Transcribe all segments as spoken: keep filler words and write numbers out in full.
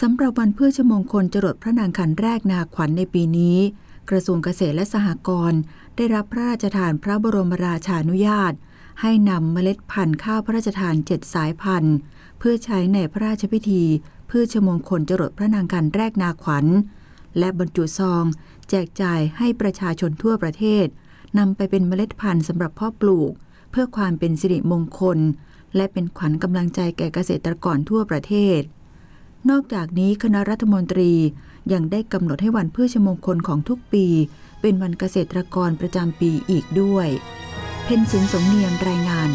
สำหรับวันพฤชมงคลจรดพระนางขันแรกนาขวัญในปีนี้กระทรวงเกษตรและสหกรณ์ได้รับพระราชทานพระบรมราชานุญาตให้นำเมล็ดพันธุ์ข้าวพระราชทานเจ็ดสายพันธุ์เพื่อใช้ในพระราชพิธีพฤชมงคลจรดพระนางขันแรกนาขวัญและบรรจุซองแจกจ่ายให้ประชาชนทั่วประเทศนำไปเป็นเมล็ดพันธุ์สำหรับเพาะปลูกเพื่อความเป็นสิริมงคลและเป็นขวัญกำลังใจแก่เกษตรกรทั่วประเทศนอกจากนี้คณะรัฐมนตรียังได้กำหนดให้วันพฤชมงคลของทุกปีเป็นวันเกษตรกรประจำปีอีกด้วยเพ็ญศิลป์สมเนียมรายงาน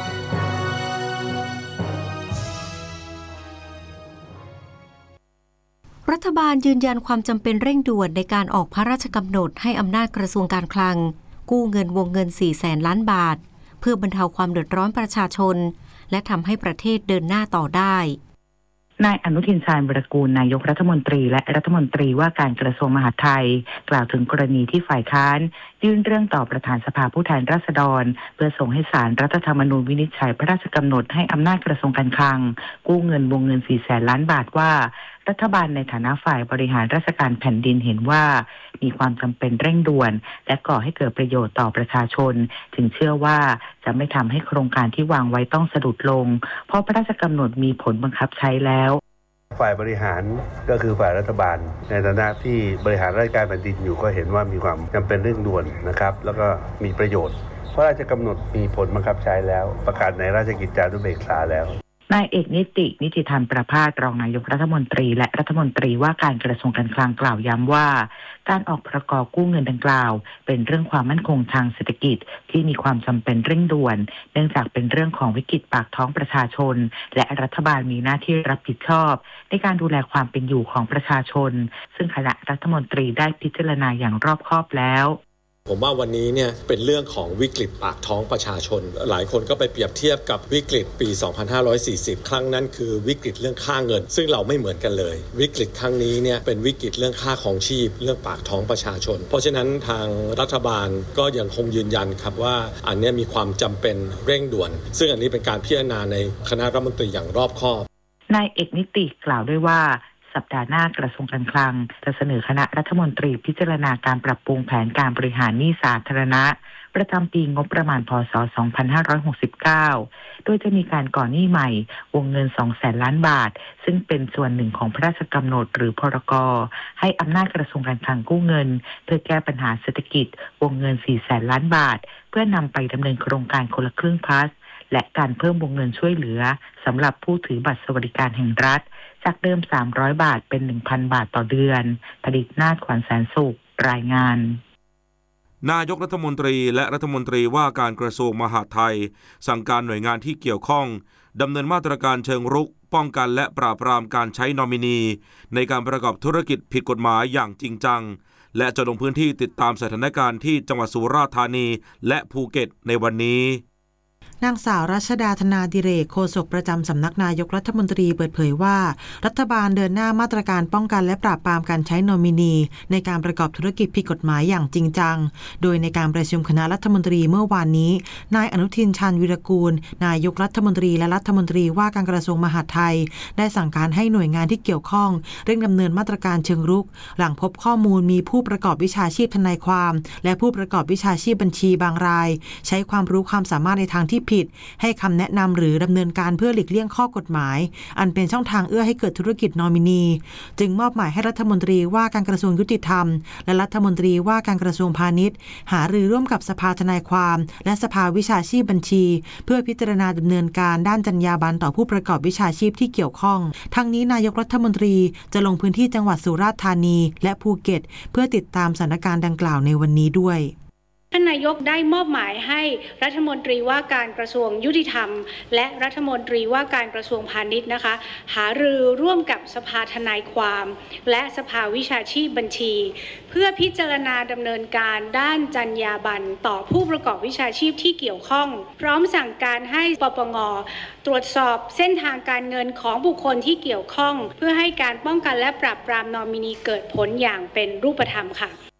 รัฐบาลยืนยันความจำเป็นเร่งด่วนในการออกพระราชกำหนดให้อำนาจกระทรวงการคลังกู้เงินวงเงิน สี่แสนล้านบาทเพื่อบรรเทาความเดือดร้อนประชาชนและทำให้ประเทศเดินหน้าต่อได้นายอนุทินชาญวิรากูลนายกรัฐมนตรีและรัฐมนตรีว่าการกระทรวงมหาดไทยกล่าวถึงกรณีที่ฝ่ายค้านยื่นเรื่องต่อประธานสภาผู้แทนราษฎรเพื่อส่งให้ศาลรัฐธรรมนูญวินิจฉัยพระราชกำหนดให้อำนาจกระทรวงการคลังกู้เงินวงเงิน สี่แสนล้านบาทว่ารัฐบาลในฐานะฝ่ายบริหารราชการแผ่นดินเห็นว่ามีความจำเป็นเร่งด่วนและก่อให้เกิดประโยชน์ต่อประชาชนจึงเชื่อว่าจะไม่ทำให้โครงการที่วางไว้ต้องสะดุดลงเพราะพระราชกำหนดมีผลบังคับใช้แล้วฝ่ายบริหารก็คือฝ่ายรัฐบาลในฐานะที่บริหารราชการแผ่นดินอยู่ก็เห็นว่ามีความจำเป็นเร่งด่วนนะครับแล้วก็มีประโยชน์เพราะราชกำหนดมีผลบังคับใช้แล้วประกาศในราชกิจจานุเบกษาแล้วนายเอกนิตินิติธรรมประภาสรองนายกรัฐมนตรีและรัฐมนตรีว่าการกระทรวงการคลังกล่าวย้ำว่าการออกพรกกู้เงินดังกล่าวเป็นเรื่องความมั่นคงทางเศรษฐกิจที่มีความจำเป็นเร่งด่วนเนื่องจากเป็นเรื่องของวิกฤตปากท้องประชาชนและรัฐบาลมีหน้าที่รับผิดชอบในการดูแลความเป็นอยู่ของประชาชนซึ่งคณะรัฐมนตรีได้พิจารณาอย่างรอบคอบแล้วผมว่าวันนี้เนี่ยเป็นเรื่องของวิกฤตปากท้องประชาชนหลายคนก็ไปเปรียบเทียบกับวิกฤตปี สองพันห้าร้อยสี่สิบ ครั้งนั้นคือวิกฤตเรื่องค่าเงินซึ่งเราไม่เหมือนกันเลยวิกฤตครั้งนี้เนี่ยเป็นวิกฤตเรื่องค่าของชีพเรื่องปากท้องประชาชนเพราะฉะนั้นทางรัฐบาลก็ยังคงยืนยันครับว่าอันนี้มีความจำเป็นเร่งด่วนซึ่งอันนี้เป็นการพิจารณาในคณะรัฐมนตรีอย่างรอบคอบนายเอกนิติกล่าวด้วยว่าสัปดาห์หน้ากระทรวงการคลังจะเสนอคณะรัฐมนตรีพิจารณาการปรับปรุงแผนการบริหารหนี้สาธารณะประจำปีงบประมาณพ.ศ. สองพันห้าร้อยหกสิบเก้าโดยจะมีการก่อหนี้ใหม่วงเงิน สองแสนล้านบาทซึ่งเป็นส่วนหนึ่งของพระราชกำหนดหรือพรก.ให้อำนาจกระทรวงการคลังกู้เงินเพื่อแก้ปัญหาเศรษฐกิจวงเงิน สี่แสนล้านบาทเพื่อนำไปดำเนินโครงการคนละครึ่งพลัสและการเพิ่มวงเงินช่วยเหลือสำหรับผู้ถือบัตรสวัสดิการแห่งรัฐจากเดิมสามร้อยบาทเป็น หนึ่งพัน บาทต่อเดือนผลิตนาถขวัญแสนสุขรายงานนายกรัฐมนตรีและรัฐมนตรีว่าการกระทรวงมหาดไทยสั่งการหน่วยงานที่เกี่ยวข้องดำเนินมาตรการเชิงรุกป้องกันและปราบปรามการใช้นอมินีในการประกอบธุรกิจผิดกฎหมายอย่างจริงจังและจะลงพื้นที่ติดตามสถานการณ์ที่จังหวัดสุราษฎร์ธานีและภูเก็ตในวันนี้นางสาวรัชดาธนาดิเรกโฆษกประจำสำนักนายกรัฐมนตรีเปิดเผยว่ารัฐบาลเดินหน้ามาตรการป้องกันและปราบปรามการใช้นอมินีในการประกอบธุรกิจผิดกฎหมายอย่างจริงจังโดยในการประชุมคณะรัฐมนตรีเมื่อวานนี้นายอนุทินชาญวิรากูลนายกรัฐมนตรีและรัฐมนตรีว่าการกระทรวงมหาดไทยได้สั่งการให้หน่วยงานที่เกี่ยวข้องเร่งดำเนินมาตรการเชิงรุกหลังพบข้อมูลมีผู้ประกอบวิชาชีพทนายความและผู้ประกอบวิชาชีพบัญชีบางรายใช้ความรู้ความสามารถในทางที่ผิดให้คำแนะนำหรือดำเนินการเพื่อหลีกเลี่ยงข้อกฎหมายอันเป็นช่องทางเอื้อให้เกิดธุรกิจนอมินีจึงมอบหมายให้รัฐมนตรีว่าการกระทรวงยุติธรรมและรัฐมนตรีว่าการกระทรวงพาณิชย์หารือร่วมกับสภาทนายความและสภาวิชาชีพบัญชีเพื่อพิจารณาดำเนินการด้านจรรยาบรรณต่อผู้ประกอบวิชาชีพที่เกี่ยวข้องทั้งนี้นายกรัฐมนตรีจะลงพื้นที่จังหวัดสุราษฎร์ธานีและภูเก็ตเพื่อติดตามสถานการณ์ดังกล่าวในวันนี้ด้วยท่านนายกได้มอบหมายให้รัฐมนตรีว่าการกระทรวงยุติธรรมและรัฐมนตรีว่าการกระทรวงพาณิชย์นะคะหารือร่วมกับสภาทนายความและสภาวิชาชีพบัญชีเพื่อพิจารณาดำเนินการด้านจรรยาบรรณต่อผู้ประกอบวิชาชีพที่เกี่ยวข้องพร้อมสั่งการให้ปปง.ตรวจสอบเส้นทางการเงินของบุคคลที่เกี่ยวข้องเพื่อให้การป้องกันและปราบปรามนอมินีเกิดผลอย่างเป็นรูปธรรมค่ะ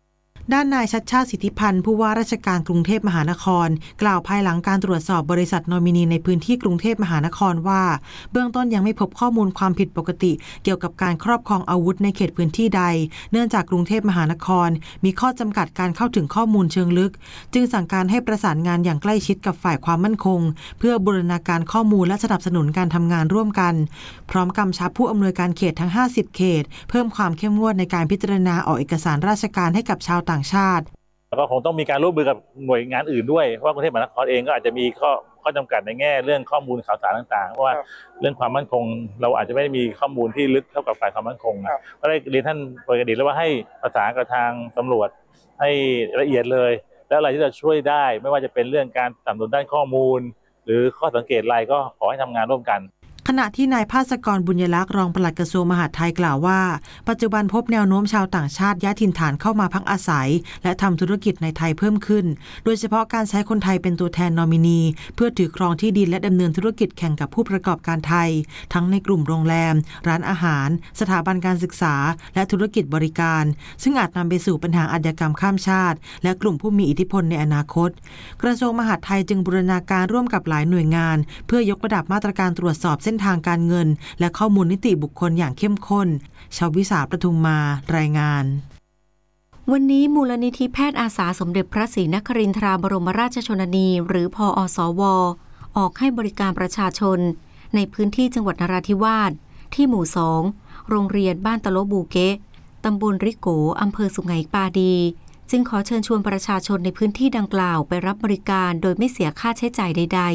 ด้านนายชัชชาติสิทธิพันธ์ผู้ว่าราชการกรุงเทพมหานครกล่าวภายหลังการตรวจสอบบริษัทนอมินีในพื้นที่กรุงเทพมหานครว่าเบื้องต้นยังไม่พบข้อมูลความผิดปกติเกี่ยวกับการครอบครองอาวุธในเขตพื้นที่ใดเนื่องจากกรุงเทพมหานครมีข้อจำกัดการเข้าถึงข้อมูลเชิงลึกจึงสั่งการให้ประสานงานอย่างใกล้ชิดกับฝ่ายความมั่นคงเพื่อบูรณาการข้อมูลและสนับสนุนการทำงานร่วมกันพร้อมกำชับผู้อำนวยการเขตทั้งห้าสิบเขตเพิ่มความเข้มงวดในการพิจารณาออกเอกสารราชการให้กับชาวต่างชาติแล้วก็คงต้องมีการร่วมมือกับหน่วยงานอื่นด้วยเพราะว่ากรุงเทพมหานครเองก็อาจจะมีข้อข้อจำกัดในแง่เรื่องข้อมูลข่าวสารต่างๆเพราะว่าเรื่องความมั่นคงเราอาจจะไม่ได้มีข้อมูลที่ลึกเท่ากับฝ่ายความมั่นคงก็ได้เรียนท่านปกติแล้วว่าให้ประสานกับทางตำรวจให้ละเอียดเลยแล้วอะไรที่เราช่วยได้ไม่ว่าจะเป็นเรื่องการสนับสนุนด้านข้อมูลหรือข้อสังเกตอะไรก็ขอให้ทำงานร่วมกันขณะที่นายภาสกรบุญยลักษณ์รองปลัดกระทรวงมหาดไทยกล่าวว่าปัจจุบันพบแนวโน้มชาวต่างชาติย้ายถิ่นฐานเข้ามาพักอาศัยและทำธุรกิจในไทยเพิ่มขึ้นโดยเฉพาะการใช้คนไทยเป็นตัวแทนนอมินีเพื่อถือครองที่ดินและดำเนินธุรกิจแข่งกับผู้ประกอบการไทยทั้งในกลุ่มโรงแรมร้านอาหารสถาบันการศึกษาและธุรกิจบริการซึ่งอาจนำไปสู่ปัญหาอาชญากรรมข้ามชาติและกลุ่มผู้มีอิทธิพลในอนาคตกระทรวงมหาดไทยจึงบูรณาการร่วมกับหลายหน่วยงานเพื่อยกระดับมาตรการตรวจสอบเส้นทางการเงินและข้อมูลนิติบุคคลอย่างเข้มข้นชวิสาประทุมมารายงานวันนี้มูลนิธิแพทย์อาสาสมเด็จพระศรีนครินทราบรมราชชนนีหรือพอสวออกให้บริการประชาชนในพื้นที่จังหวัดนราธิวาสที่หมู่สองโรงเรียนบ้านตะโลบูเกะตำบลริโกอำเภอสุไหงปาดีจึงขอเชิญชวนประชาชนในพื้นที่ดังกล่าวไปรับบริการโดยไม่เสียค่าใช้จ่ายใดๆ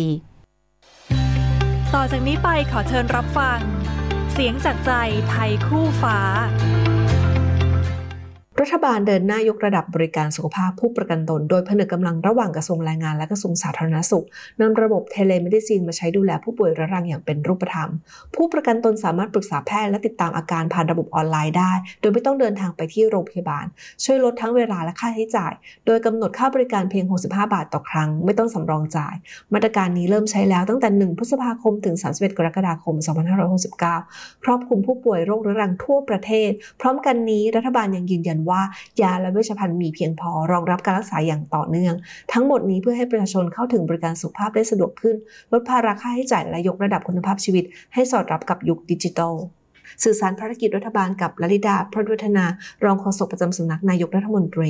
ต่อจากนี้ไปขอเชิญรับฟังเสียงจากใจไทยคู่ฟ้ารัฐบาลเดินหน้ายกระดับบริการสุขภาพผู้ประกันตนโดยผนึกกำลังระหว่างกระทรวงแรงงานและกระทรวงสาธารณสุขนำระบบเทเลเมดิซินมาใช้ดูแลผู้ป่วยเรื้อรังอย่างเป็นรูปธรรมผู้ประกันตนสามารถปรึกษาแพทย์และติดตามอาการผ่านระบบออนไลน์ได้โดยไม่ต้องเดินทางไปที่โรงพยาบาลช่วยลดทั้งเวลาและค่าใช้จ่ายโดยกำหนดค่าบริการเพียงหกสิบห้าบาทต่อครั้งไม่ต้องสำรองจ่ายมาตรการนี้เริ่มใช้แล้วตั้งแต่หนึ่งพฤษภาคมถึงสามสิบเอ็ดกรกฎาคมสองพันห้าร้อยหกสิบเก้าครอบคลุมผู้ป่วยโรคเรื้อรังทั่วประเทศพร้อมกันนี้รัฐบาลยังยืนยันว่ายาและเวชภัณฑ์มีเพียงพอรองรับการรักษาอย่างต่อเนื่องทั้งหมดนี้เพื่อให้ประชาชนเข้าถึงบริการสุขภาพได้สะดวกขึ้นลดภาระค่าใช้จ่ายและยกระดับคุณภาพชีวิตให้สอดรับกับยุคดิจิทัลสื่อสารภารกิจรัฐบาลกับลลิดาพรหมวัฒนารองโฆษกประจำสำนักนายกรัฐมนตรี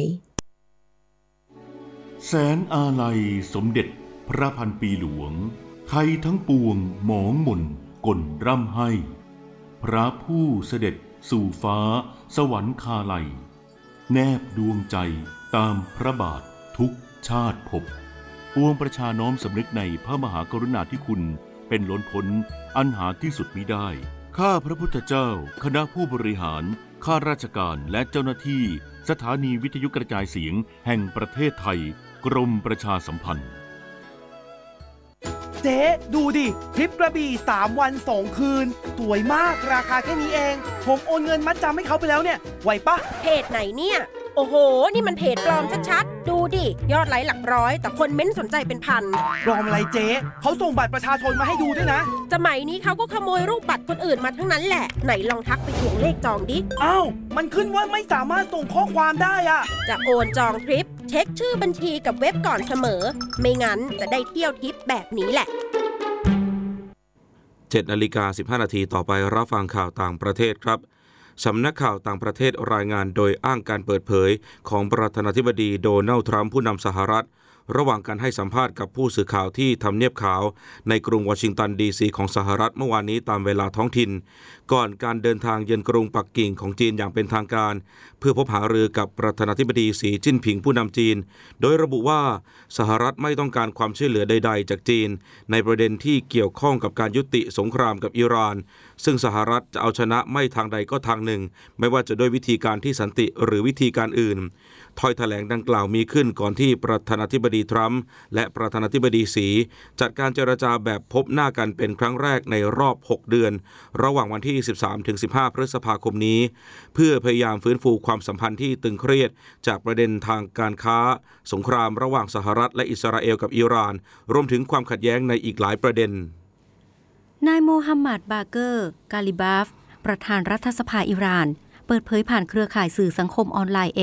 แสนอาลัยสมเด็จพระพันปีหลวงไทยทั้งปวงหมองหม่นก่นร่ำให้พระผู้เสด็จสู่ฟ้าสวรรคาลัยแนบดวงใจตามพระบาททุกชาติภพปวงประชาน้อมสำนึกในพระมหากรุณาธิคุณเป็นล้นพ้นอันหาที่สุดมิได้ข้าพระพุทธเจ้าคณะผู้บริหารข้าราชการและเจ้าหน้าที่สถานีวิทยุกระจายเสียงแห่งประเทศไทยกรมประชาสัมพันธ์เจ๊ดูดิทริปกระบี่สามวันสองคืนสวยมากราคาแค่นี้เองผมโอนเงินมัดจำให้เขาไปแล้วเนี่ยไหวปะเพจไหนเนี่ยโอ้โหนี่มันเพจปลอมชัดๆดูดิยอดไลค์หลักร้อยแต่คนเม้นสนใจเป็นพันปลอมอะไรเจ๊เขาส่งบัตรประชาชนมาให้ดูด้วยนะสมัยนี้เขาก็ขโมยรูปบัตรคนอื่นมาทั้งนั้นแหละไหนลองทักไปทวงเลขจองดิอ้าวมันขึ้นว่าไม่สามารถส่งข้อความได้อะจะโอนจองทริปเช็คชื่อบัญชีกับเว็บก่อนเสมอไม่งั้นจะได้เที่ยวทริปแบบนี้แหละเจ็ดนาฬิกาสิบห้านาทีต่อไปรับฟังข่าวต่างประเทศครับสำนักข่าวต่างประเทศรายงานโดยอ้างการเปิดเผยของประธานาธิบดีโดนัลด์ทรัมป์ผู้นำสหรัฐระหว่างการให้สัมภาษณ์กับผู้สื่อข่าวที่ทำเนียบขาวในกรุงวอชิงตันดีซีของสหรัฐเมื่อวานนี้ตามเวลาท้องถิ่นก่อนการเดินทางเยือนกรุงปักกิ่งของจีนอย่างเป็นทางการเพื่อพบหารือกับประธานาธิบดีสีจิ้นผิงผู้นำจีนโดยระบุว่าสหรัฐไม่ต้องการความช่วยเหลือใดๆจากจีนในประเด็นที่เกี่ยวข้องกับการยุติสงครามกับอิหร่านซึ่งสหรัฐจะเอาชนะไม่ทางใดก็ทางหนึ่งไม่ว่าจะด้วยวิธีการที่สันติหรือวิธีการอื่นถ้อยแถลงดังกล่าวมีขึ้นก่อนที่ประธานาธิบดีทรัมป์และประธานาธิบดีสีจัดการเจรจาแบบพบหน้ากันเป็นครั้งแรกในรอบหกเดือนระหว่างวันที่ สิบสามถึงสิบห้า พฤษภาคมนี้เพื่อพยายามฟื้นฟูความสัมพันธ์ที่ตึงเครียดจากประเด็นทางการค้าสงครามระหว่างสหรัฐและอิสราเอลกับอิหร่านรวมถึงความขัดแย้งในอีกหลายประเด็นนายโมฮัมหมัดบาเกอร์กาลิบาฟประธานรัฐสภาอิหร่านเปิดเผยผ่านเครือข่ายสื่อสังคมออนไลน์ X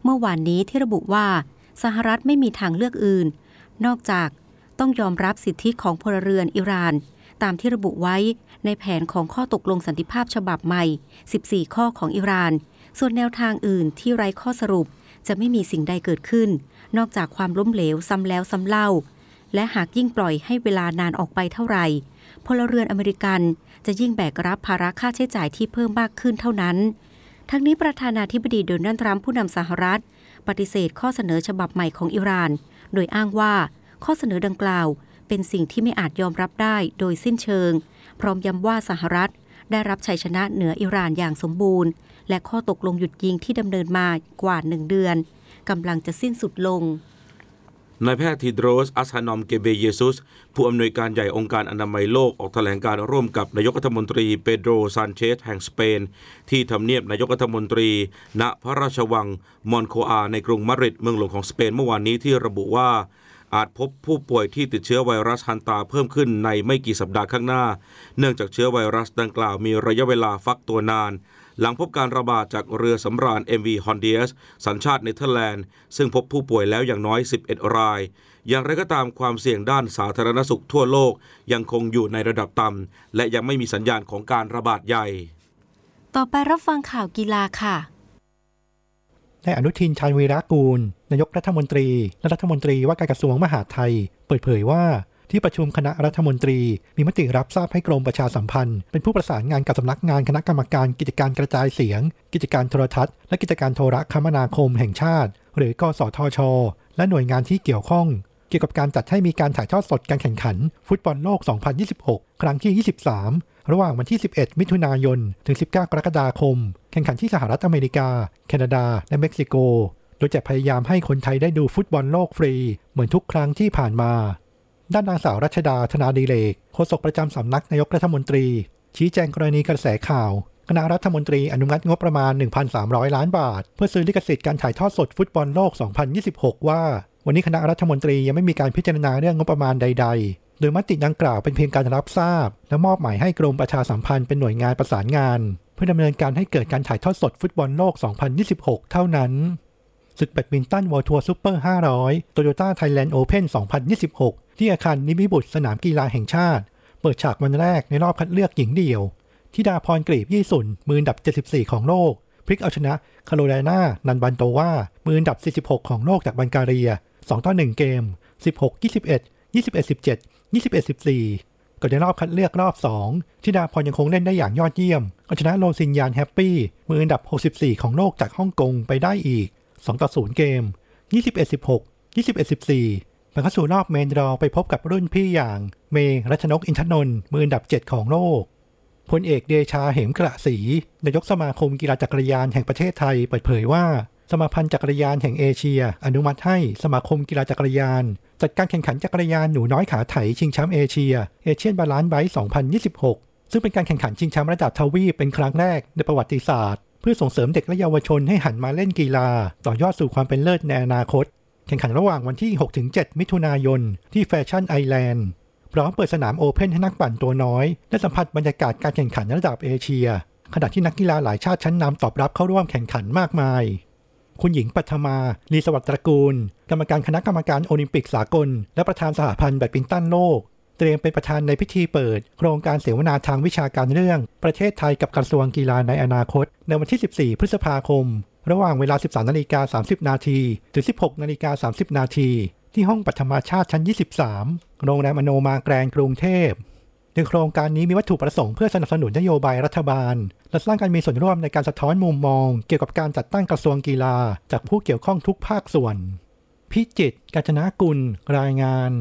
เมื่อวานนี้ที่ระบุว่าสหรัฐไม่มีทางเลือกอื่นนอกจากต้องยอมรับสิทธิของพลเรือนอิหร่านตามที่ระบุไว้ในแผนของข้อตกลงสันติภาพฉบับใหม่สิบสี่ข้อของอิหร่านส่วนแนวทางอื่นที่ไร้ข้อสรุปจะไม่มีสิ่งใดเกิดขึ้นนอกจากความล้มเหลวซ้ำแล้วซ้ำเล่าและหากยิ่งปล่อยให้เวลานานออกไปเท่าไหร่พลเรือนอเมริกันจะยิ่งแบกรับภาระค่าใช้จ่ายที่เพิ่มมากขึ้นเท่านั้นทั้งนี้ประธานาธิบดีโดนัลด์ทรัมป์ผู้นำสหรัฐปฏิเสธข้อเสนอฉบับใหม่ของอิหร่านโดยอ้างว่าข้อเสนอดังกล่าวเป็นสิ่งที่ไม่อาจยอมรับได้โดยสิ้นเชิงพร้อมย้ำว่าสหรัฐได้รับชัยชนะเหนืออิหร่านอย่างสมบูรณ์และข้อตกลงหยุดยิงที่ดำเนินมากว่าหนึ่งเดือนกำลังจะสิ้นสุดลงนายแพทย์ทีโดรส อัสฮานอม เกเบเยซุสผู้อำนวยการใหญ่องค์การอนามัยโลกออกแถลงการร่วมกับนายกรัฐมนตรีเปโดร ซานเชสแห่งสเปนที่ทำเนียบนายกรัฐมนตรีณพระราชวังมอนโคอาในกรุงมาดริดเมืองหลวงของสเปนเมื่อวานนี้ที่ระบุว่าอาจพบผู้ป่วยที่ติดเชื้อไวรัสฮันตาเพิ่มขึ้นในไม่กี่สัปดาห์ข้างหน้าเนื่องจากเชื้อไวรัสดังกล่าวมีระยะเวลาฟักตัวนานหลังพบการระบาดจากเรือสำราญ เอ็ม วี Hondias สัญชาติเนเธอร์แลนด์ซึ่งพบผู้ป่วยแล้วอย่างน้อยสิบเอ็ดรายอย่างไรก็ตามความเสี่ยงด้านสาธารณสุขทั่วโลกยังคงอยู่ในระดับต่ำและยังไม่มีสัญญาณของการระบาดใหญ่ต่อไปรับฟังข่าวกีฬาค่ะนายอนุทิน ชาญวีรกูลนายกรัฐมนตรีและรัฐมนตรีว่าการกระทรวงมหาดไทยเปิดเผยว่าที่ประชุมคณะรัฐมนตรีมีมติรับทราบให้กรมประชาสัมพันธ์เป็นผู้ประสานงานกับสำนักงานคณะกรรมการกิจการกระจายเสียงกิจการโทรทัศน์และกิจการโทรคมนาคมแห่งชาติหรือกสทช.และหน่วยงานที่เกี่ยวข้องเกี่ยวกับการจัดให้มีการถ่ายทอดสดการแข่งขันฟุตบอลโลก สองพันยี่สิบหก ครั้งที่ ยี่สิบสาม ระหว่างวันที่ สิบเอ็ด มิถุนายน ถึง สิบเก้า กรกฎาคมแข่งขันที่สหรัฐอเมริกาแคนาดาและเม็กซิโกโดยจะพยายามให้คนไทยได้ดูฟุตบอลโลกฟรีเหมือนทุกครั้งที่ผ่านมาด้านนางสาวรัชดา ธนาดิเรกโฆษกประจำสำนักนายกรัฐมนตรีชี้แจงกรณีกระแสข่าวคณะรัฐมนตรีอนุมัติงบประมาณ หนึ่งพันสามร้อย ล้านบาทเพื่อซื้อลิขสิทธิ์การถ่ายทอดสดฟุตบอลโลก สองพันยี่สิบหก ว่าวันนี้คณะรัฐมนตรียังไม่มีการพิจารณาเรื่องงบประมาณใดๆโดยมติดังกล่าวเป็นเพียงการรับทราบและมอบหมายให้กรมประชาสัมพันธ์เป็นหน่วยงานประสานงานเพื่อดำเนินการให้เกิดการถ่ายทอดสดฟุตบอลโลก สองพันยี่สิบหก เท่านั้นศึกแบดมินตัน World Tour Super ห้าร้อย Toyota Thailand Open สองพันยี่สิบหก ที่อาคารนิมิบุตรสนามกีฬาแห่งชาติเปิดฉากวันแรกในรอบคัดเลือกหญิงเดี่ยวธิดาพรกลีบยี่สุนมืออันดับเจ็ดสิบสี่ของโลกพลิกเอาชนะคาโรไลนานันบันโตวามืออันดับสี่สิบหกของโลกจากบัลแกเรียสองต่อหนึ่งเกม สิบหก ยี่สิบเอ็ด ยี่สิบเอ็ด สิบเจ็ด ยี่สิบเอ็ด สิบสี่ก่อนในรอบคัดเลือกรอบสองธิดาพรยังคงเล่นได้อย่างยอดเยี่ยมเอาชนะโรซินยานแฮปปี้มืออันดับหกสิบสี่ของโลกจากฮ่องกงไปได้อีกสองต่อศูนย์เกม ยี่สิบเอ็ด สิบหก ยี่สิบเอ็ด สิบสี่ผ่านเข้าสู่รอบเมนดรอไปพบกับรุ่นพี่อย่างเมรัชนกอินทนนท์มืออันดับเจ็ดของโลกพลเอกเดชาเหมกระศรีนายกสมาคมกีฬาจักรยานแห่งประเทศไทยเปิดเผยว่าสมาพันธ์จักรยานแห่งเอเชียอนุมัติให้สมาคมกีฬาจักรยานจัดการแข่งขันจักรยานหนูน้อยขาไถชิงแชมป์เอเชียเอเชียนบาลานซ์ไบค์ สองพันยี่สิบหกซึ่งเป็นการแข่งขันชิงแชมป์ระดับทวีปเป็นครั้งแรกในประวัติศาสตร์เพื่อส่งเสริมเด็กและเยาวชนให้หันมาเล่นกีฬาต่อยอดสู่ความเป็นเลิศในอนาคตแข่งขันระหว่างวันที่ หกถึงเจ็ด มิถุนายนที่แฟชั่นไอแลนด์พร้อมเปิดสนามโอเพ่นให้นักปั่นตัวน้อยได้สัมผัสบรรยากาศการแข่งขันระดับเอเชียขณะที่นักกีฬาหลายชาติชั้นนำตอบรับเข้าร่วมแข่งขันมากมายคุณหญิงปัทมาลีสวัสดิ์ตระกูลกรรมการคณะกรรมการโอลิมปิกสากลและประธานสหพันธ์แบดมินตันโลกเตรียมเป็นประธานในพิธีเปิดโครงการเสวนาทางวิชาการเรื่องประเทศไทยกับกระทรวงกีฬาในอนาคตในวันที่สิบสี่พฤษภาคมระหว่างเวลา สิบสามนาฬิกาสามสิบนาทีถึง สิบหกนาฬิกาสามสิบนาทีที่ห้องปัทมาชาติชั้นยี่สิบสามโรงแรมอโนมาแกรนด์กรุงเทพโดยโครงการนี้มีวัตถุประสงค์เพื่อสนับสนุนนโยบายรัฐบาลและสร้างการมีส่วนร่วมในการสะท้อนมุมมองเกี่ยวกับการจัดตั้งกระทรวงกีฬาจากผู้เกี่ยวข้องทุกภาคส่วนพิจิตร กาญจนกุลรายงาน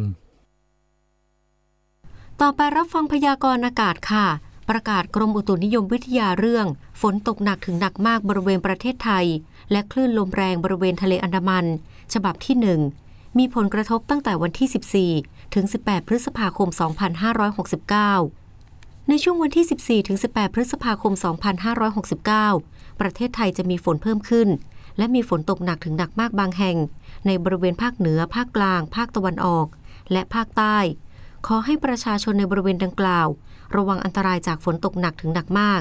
ต่อไปรับฟังพยากรณ์อากาศค่ะประกาศกรมอุตุนิยมวิทยาเรื่องฝนตกหนักถึงหนักมากบริเวณประเทศไทยและคลื่นลมแรงบริเวณทะเลอันดามันฉบับที่หนึ่งมีผลกระทบตั้งแต่วันที่สิบสี่ถึงสิบแปดพฤษภาคมสองพันห้าร้อยหกสิบเก้าในช่วงวันที่สิบสี่ถึงสิบแปดพฤษภาคมสองพันห้าร้อยหกสิบเก้าประเทศไทยจะมีฝนเพิ่มขึ้นและมีฝนตกหนักถึงหนักมากบางแห่งในบริเวณภาคเหนือภาคกลางภาคตะวันออกและภาคใต้ขอให้ประชาชนในบริเวณดังกล่าวระวังอันตรายจากฝนตกหนักถึงหนักมาก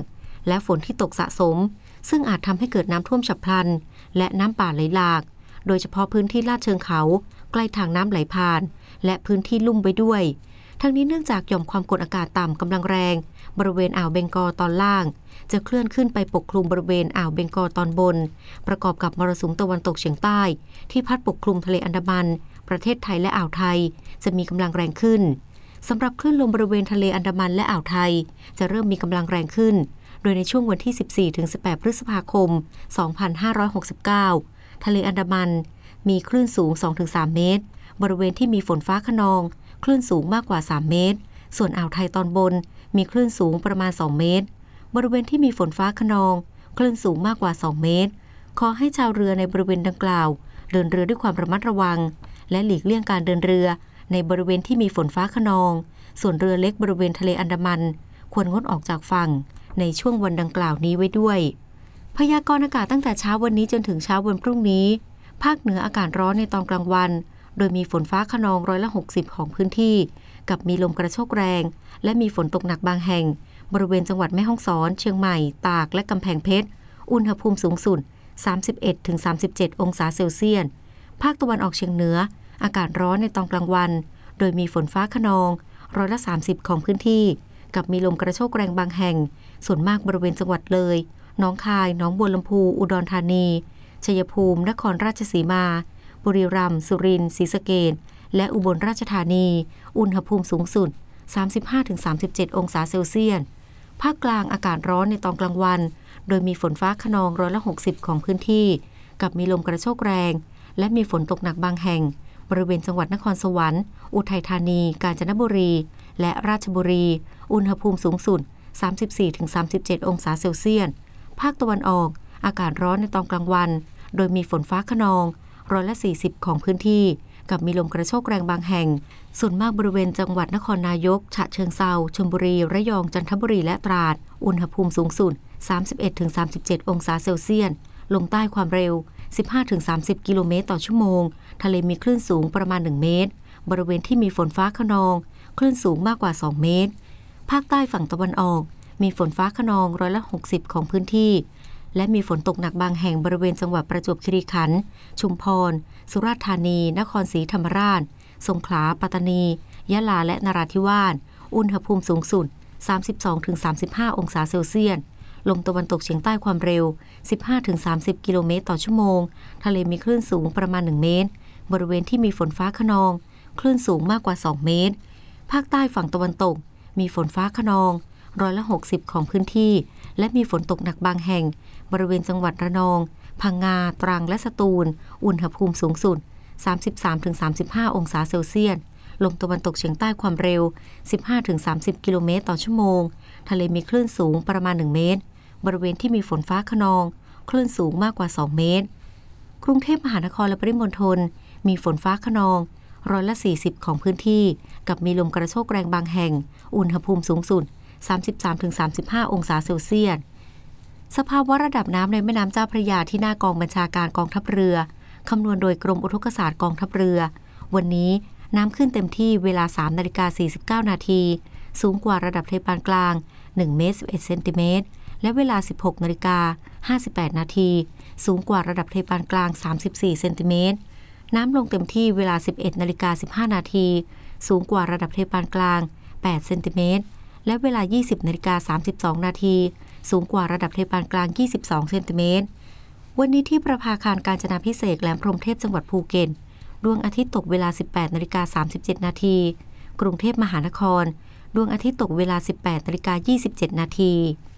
และฝนที่ตกสะสมซึ่งอาจทำให้เกิดน้ำท่วมฉับพลันและน้ำป่าไหลหลากโดยเฉพาะพื้นที่ลาดเชิงเขาใกล้ทางน้ำไหลผ่านและพื้นที่ลุ่มไว้ด้วยทั้งนี้เนื่องจากหย่อมความกดอากาศต่ำกำลังแรงบริเวณอ่าวเบงกอลตอนล่างจะเคลื่อนขึ้นไปปกคลุมบริเวณอ่าวเบงกอลตอนบนประกอบกับมรสุมตะวันตกเฉียงใต้ที่พัดปกคลุมทะเลอันดามันประเทศไทยและอ่าวไทยจะมีกำลังแรงขึ้นสำหรับคลื่นลมบริเวณทะเลอันดามันและอ่าวไทยจะเริ่มมีกำลังแรงขึ้นโดยในช่วงวันที่ สิบสี่ถึงสิบแปด พฤษภาคม สองพันห้าร้อยหกสิบเก้า ทะเลอันดามันมีคลื่นสูง สองถึงสาม เมตรบริเวณที่มีฝนฟ้าคะนองคลื่นสูงมากกว่าสามเมตรส่วนอ่าวไทยตอนบนมีคลื่นสูงประมาณสองเมตรบริเวณที่มีฝนฟ้าคะนองคลื่นสูงมากกว่าสองเมตรขอให้ชาวเรือในบริเวณดังกล่าวเดินเรือด้วยความระมัดระวังและหลีกเลี่ยงการเดินเรือในบริเวณที่มีฝนฟ้าคะนองส่วนเรือเล็กบริเวณทะเลอันดามันควรงดออกจากฝั่งในช่วงวันดังกล่าวนี้ไว้ด้วยพยากรณ์อากาศตั้งแต่เช้าวันนี้จนถึงเช้าวันพรุ่งนี้ภาคเหนืออากาศร้อนในตอนกลางวันโดยมีฝนฟ้าคะนองร้อยละหกสิบของพื้นที่กับมีลมกระโชกแรงและมีฝนตกหนักบางแห่งบริเวณจังหวัดแม่ฮ่องสอนเชียงใหม่ตากและกำแพงเพชรอุณหภูมิสูงสุด สามสิบเอ็ดถึงสามสิบเจ็ด องศาเซลเซียสภาคตะวันออกเฉียงเหนืออากาศร้อนในตอนกลางวันโดยมีฝนฟ้าคะนองร้อยละสามสิบของพื้นที่กับมีลมกระโชกแรงบางแห่งส่วนมากบริเวณจังหวัดเลยหนองคายหนองบัวลำพูอุดรธานีชัยภูมินครราชสีมาบุรีรัมย์สุรินทร์ศรีสะเกษและอุบลราชธานีอุณหภูมิสูงสุด สามสิบห้าถึงสามสิบเจ็ด องศาเซลเซียสภาคกลางอากาศร้อนในตอนกลางวันโดยมีฝนฟ้าคะนองร้อยละหกสิบของพื้นที่กับมีลมกระโชกแรงและมีฝนตกหนักบางแห่งบริเวณจังหวัดนครสวรรค์อุทัยธานีกาญจนบุรีและราชบุรีอุณหภูมิสูงสุด สามสิบสี่ถึงสามสิบเจ็ด องศาเซลเซียสภาคตะวันออกอากาศร้อนในตอนกลางวันโดยมีฝนฟ้าคะนองร้อยละสี่สิบของพื้นที่กับมีลมกระโชกแรงบางแห่งส่วนมากบริเวณจังหวัดนครนายกฉะเชิงเทราชลบุรีระยองจันทบุรีและตราดอุณหภูมิสูงสุด สามสิบเอ็ดถึงสามสิบเจ็ด องศาเซลเซียสลมใต้ความเร็ว สิบห้าถึงสามสิบ กิโลเมตรต่อชั่วโมงทะเลมีคลื่นสูงประมาณหนึ่งเมตรบริเวณที่มีฝนฟ้าคะนองคลื่นสูงมากกว่าสองเมตรภาคใต้ฝั่งตะวันออกมีฝนฟ้าคะนองร้อยละหกสิบของพื้นที่และมีฝนตกหนักบางแห่งบริเวณจังหวัดประจวบคีรีขันธ์ชุมพรสุราษฎร์ธานีนครศรีธรรมราชสงขลาปัตตานียะลาและนราธิวาสอุณหภูมิสูงสุด สามสิบสองถึงสามสิบห้า องศาเซลเซียสลมตะวันตกเฉียงใต้ความเร็ว สิบห้าถึงสามสิบ กิโลเมตรต่อชั่วโมงทะเลมีคลื่นสูงประมาณหนึ่งเมตรบริเวณที่มีฝนฟ้าคะนองคลื่นสูงมากกว่าสองเมตรภาคใต้ฝั่งตะวันตกมีฝนฟ้าคะนองร้อยละหกสิบของพื้นที่และมีฝนตกหนักบางแห่งบริเวณจังหวัดระนองพังงาตรังและสตูลอุณหภูมิสูงสุด สามสิบสามถึงสามสิบห้า องศาเซลเซียสลมตะวันตกเฉียงใต้ความเร็ว สิบห้าถึงสามสิบ กิโลเมตรต่อชั่วโมงทะเลมีคลื่นสูงประมาณหนึ่งเมตรบริเวณที่มีฝนฟ้าคะนองคลื่นสูงมากกว่าสองเมตรกรุงเทพมหานครและปริมณฑลมีฝนฟ้าคะนองร้อยละสี่สิบของพื้นที่กับมีลมกระโชกแรงบางแห่งอุณหภูมิสูงสุด สามสิบสามถึงสามสิบห้า องศาเซลเซียสสภาวะระดับน้ำในแม่น้ำเจ้าพระยาที่หน้ากองบัญชาการกองทัพเรือคำนวณโดยกรมอุทกศาสตร์กองทัพเรือวันนี้น้ำขึ้นเต็มที่เวลา สามนาฬิกาสี่สิบเก้า นาทีสูงกว่าระดับทะเลปานกลางหนึ่งเมตรสิบเอ็ดเซนติเมตรและเวลา สิบหกนาฬิกาห้าสิบแปด นาทีสูงกว่าระดับทะเลปานกลางสามสิบสี่เซนติเมตรน้ำลงเต็มที่เวลา สิบเอ็ดนาฬิกาสิบห้า นาทีสูงกว่าระดับทะเลปานกลางแปดเซนติเมตรและเวลา ยี่สิบนาฬิกาสามสิบสอง นาทีสูงกว่าระดับทะเลปานกลางยี่สิบสองเซนติเมตรวันนี้ที่ประภาคารกาญจนาภิเษกแหลมพรหมเทพจังหวัดภูเก็ตดวงอาทิตย์ตกเวลา สิบแปดนาฬิกาสามสิบเจ็ด นาทีกรุงเทพมหานครดวงอาทิตย์ตกเวลา สิบแปดนาฬิกายี่สิบเจ็ด นาที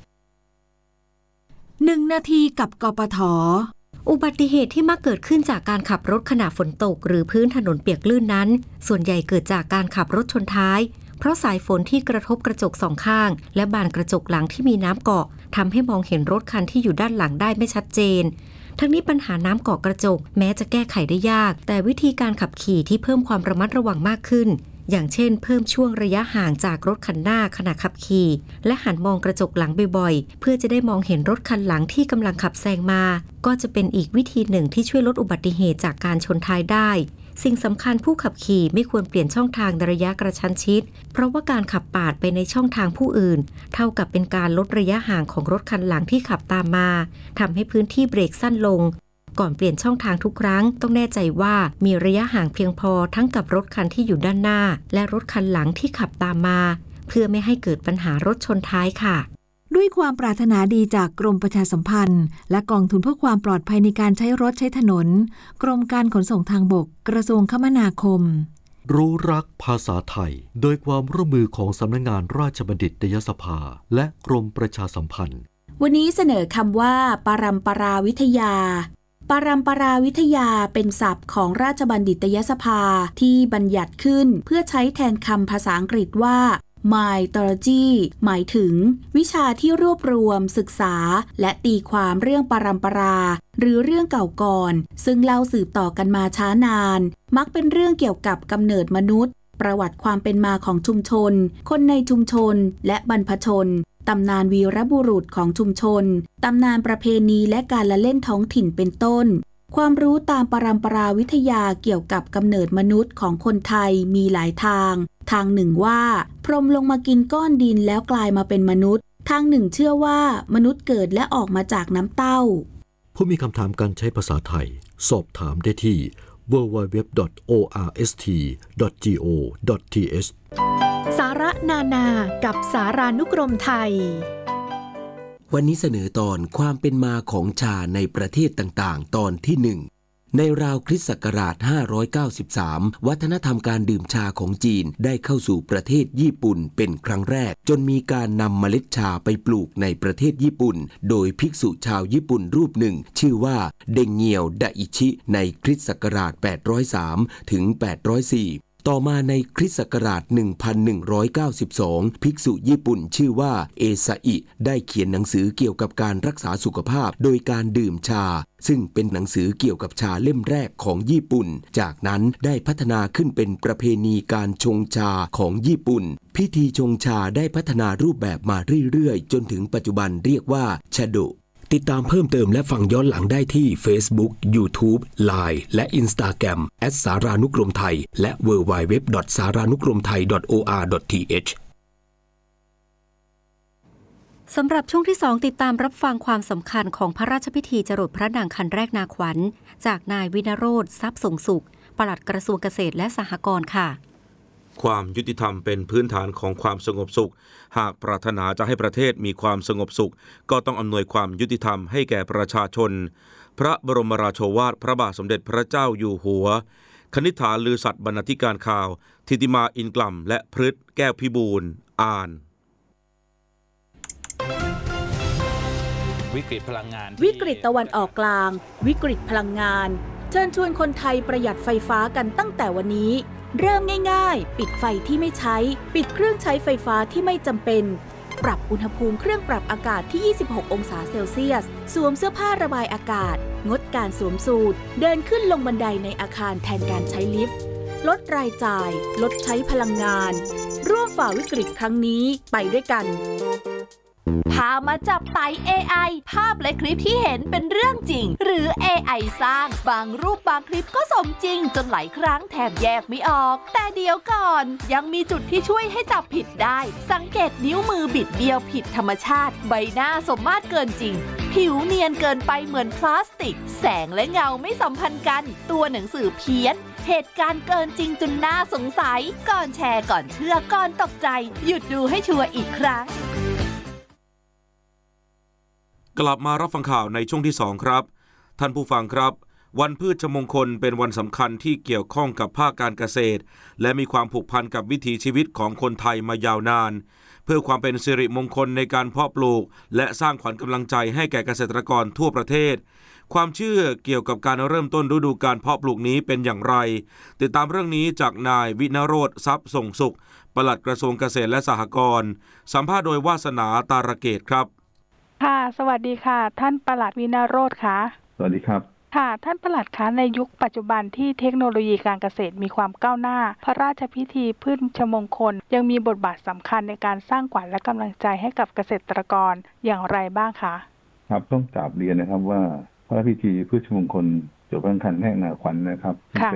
หนึ่งนาทีกับกปท. อุบัติเหตุที่มักเกิดขึ้นจากการขับรถขณะฝนตกหรือพื้นถนนเปียกลื่นนั้นส่วนใหญ่เกิดจากการขับรถชนท้ายเพราะสายฝนที่กระทบกระจกสองข้างและบานกระจกหลังที่มีน้ำเกาะทำให้มองเห็นรถคันที่อยู่ด้านหลังได้ไม่ชัดเจนทั้งนี้ปัญหาน้ำเกาะกระจกแม้จะแก้ไขได้ยากแต่วิธีการขับขี่ที่เพิ่มความระมัดระวังมากขึ้นอย่างเช่นเพิ่มช่วงระยะห่างจากรถคันหน้าขณะขับขี่และหันมองกระจกหลังบ่อยๆเพื่อจะได้มองเห็นรถคันหลังที่กำลังขับแซงมาก็จะเป็นอีกวิธีหนึ่งที่ช่วยลดอุบัติเหตุจากการชนท้ายได้สิ่งสำคัญผู้ขับขี่ไม่ควรเปลี่ยนช่องทางในระยะกระชั้นชิดเพราะว่าการขับปาดไปในช่องทางผู้อื่นเท่ากับเป็นการลดระยะห่างของรถคันหลังที่ขับตามมาทำให้พื้นที่เบรกสั้นลงก่อนเปลี่ยนช่องทางทุกครั้งต้องแน่ใจว่ามีระยะห่างเพียงพอทั้งกับรถคันที่อยู่ด้านหน้าและรถคันหลังที่ขับตามมาเพื่อไม่ให้เกิดปัญหารถชนท้ายค่ะด้วยความปรารถนาดีจากกรมประชาสัมพันธ์และกองทุนเพื่อความปลอดภัยในการใช้รถใช้ถนนกรมการขนส่งทางบกกระทรวงคมนาคมรู้รักภาษาไทยโดยความร่วมมือของสำนักงานราชบัณฑิตยสภาและกรมประชาสัมพันธ์วันนี้เสนอคำว่าปรัมปราวิทยาปรัมปราวิทยาเป็นศัพท์ของราชบัณฑิตยสภาที่บัญญัติขึ้นเพื่อใช้แทนคำภาษาอังกฤษว่าMythology หมายถึงวิชาที่รวบรวมศึกษาและตีความเรื่องปรัมปราหรือเรื่องเก่าก่อนซึ่งเล่าสืบต่อกันมาช้านานมักเป็นเรื่องเกี่ยวกับกำเนิดมนุษย์ประวัติความเป็นมาของชุมชนคนในชุมชนและบรรพชนตำนานวีรบุรุษของชุมชนตำนานประเพณีและการละเล่นท้องถิ่นเป็นต้นความรู้ตามปรัมปราวิทยาเกี่ยวกับกำเนิดมนุษย์ของคนไทยมีหลายทางทางหนึ่งว่าพรหมลงมากินก้อนดินแล้วกลายมาเป็นมนุษย์ทางหนึ่งเชื่อว่ามนุษย์เกิดและออกมาจากน้ำเต้าผู้มีคำถามการใช้ภาษาไทยสอบถามได้ที่ ดับเบิลยู ดับเบิลยู ดับเบิลยู ดอท โอ อาร์ เอส ที ดอท จี โอ ดอท ที เอชสาระนานากับสารานุกรมไทยวันนี้เสนอตอนความเป็นมาของชาในประเทศต่างๆตอนที่หนึ่งในราวคริสต์ศักราชห้าร้อยเก้าสิบสามวัฒนธรรมการดื่มชาของจีนได้เข้าสู่ประเทศญี่ปุ่นเป็นครั้งแรกจนมีการนำเมล็ดชาไปปลูกในประเทศญี่ปุ่นโดยภิกษุชาวญี่ปุ่นรูปหนึ่งชื่อว่าเดงเงียวดาอิชิในคริสต์ศักราชแปดร้อยสามถึงแปดร้อยสี่ต่อมาในคริสต์ศักราชหนึ่งพันหนึ่งร้อยเก้าสิบสองภิกษุญี่ปุ่นชื่อว่าเอซาอิได้เขียนหนังสือเกี่ยวกับการรักษาสุขภาพโดยการดื่มชาซึ่งเป็นหนังสือเกี่ยวกับชาเล่มแรกของญี่ปุ่นจากนั้นได้พัฒนาขึ้นเป็นประเพณีการชงชาของญี่ปุ่นพิธีชงชาได้พัฒนารูปแบบมาเรื่อยๆจนถึงปัจจุบันเรียกว่าชาโดติดตามเพิ่มเติมและฟังย้อนหลังได้ที่ Facebook YouTube ไลน์ และ Instagram แอท สารานุกรมไทยและ ดับเบิลยู ดับเบิลยู ดับเบิลยู ดอท สารานุกรมไทย ดอท โอ อาร์ ดอท ที เอชสำหรับช่วงที่สองติดตามรับฟังความสำคัญของพระราชพิธีจรดพระนางคันแรกนาขวัญจากนายวินโรจน์ทรัพย์สงสุขปลัดกระทรวงเกษตรและสหกรณ์ค่ะความยุติธรรมเป็นพื้นฐานของความสงบสุขหากปรารถนาจะให้ประเทศมีความสงบสุขก็ต้องอำนวยความยุติธรรมให้แก่ประชาชนพระบรมราโชวาทพระบาทสมเด็จพระเจ้าอยู่หัวคณิษฐาลือสัตย์บรรณาธิการข่าวธิติมาอินกล่ำและพฤทธิ์แก้วพิบูลอ่านวิกฤตพลังงานวิกฤตตะวันออกกลางวิกฤตพลังงานเชิญชวนคนไทยประหยัดไฟฟ้ากันตั้งแต่วันนี้เริ่มง่ายๆปิดไฟที่ไม่ใช้ปิดเครื่องใช้ไฟฟ้าที่ไม่จำเป็นปรับอุณหภูมิเครื่องปรับอากาศที่ยี่สิบหกองศาเซลเซียสสวมเสื้อผ้าระบายอากาศงดการสวมสูทเดินขึ้นลงบันไดในอาคารแทนการใช้ลิฟต์ลดรายจ่ายลดใช้พลังงานร่วมฝ่าวิกฤตครั้งนี้ไปด้วยกันพามาจับไต่ เอ ไอ ภาพและคลิปที่เห็นเป็นเรื่องจริงหรือ เอ ไอ สร้างบางรูปบางคลิปก็สมจริงจนหลายครั้งแทบแยกไม่ออกแต่เดี๋ยวก่อนยังมีจุดที่ช่วยให้จับผิดได้สังเกตนิ้วมือบิดเบี้ยวผิดธรรมชาติใบหน้าสมมาตรเกินจริงผิวเนียนเกินไปเหมือนพลาสติกแสงและเงาไม่สัมพันธ์กันตัวหนังสือเพี้ยนเหตุการณ์เกินจริงจนน่าสงสัยก่อนแชร์ก่อนเชื่อก่อนตกใจหยุดดูให้ชัวร์อีกครั้งกลับมารับฟังข่าวในช่วงที่สองครับท่านผู้ฟังครับวันพืชมงคลเป็นวันสำคัญที่เกี่ยวข้องกับภาคการเกษตรและมีความผูกพันกับวิถีชีวิตของคนไทยมายาวนานเพื่อความเป็นสิริมงคลในการเพาะปลูกและสร้างขวัญกำลังใจให้แก่เกษตรกรทั่วประเทศความเชื่อเกี่ยวกับการเริ่มต้นฤดูการเพาะปลูกนี้เป็นอย่างไรติดตามเรื่องนี้จากนายวินโรจน์ทรัพย์ส่งสุขปลัดกระทรวงเกษตรและสหกรณ์สัมภาษณ์โดยวาสนาตาระเกตครับค่ะสวัสดีค่ะท่านปลัดวินโรจน์ค่ะสวัสดีครับค่ะท่านปลัดคะในยุคปัจจุบันที่เทคโนโลยีการเกษตรมีความก้าวหน้าพระราชพิธีพืชมงคลยังมีบทบาทสำคัญในการสร้างขวัญและกำลังใจให้กับเกษตรกรอย่างไรบ้างคะครับต้องกราบเรียนนะครับว่าพระราชพิธีพืชมงคลจบพระนางคันแรกนาขวัญนะครับเป็น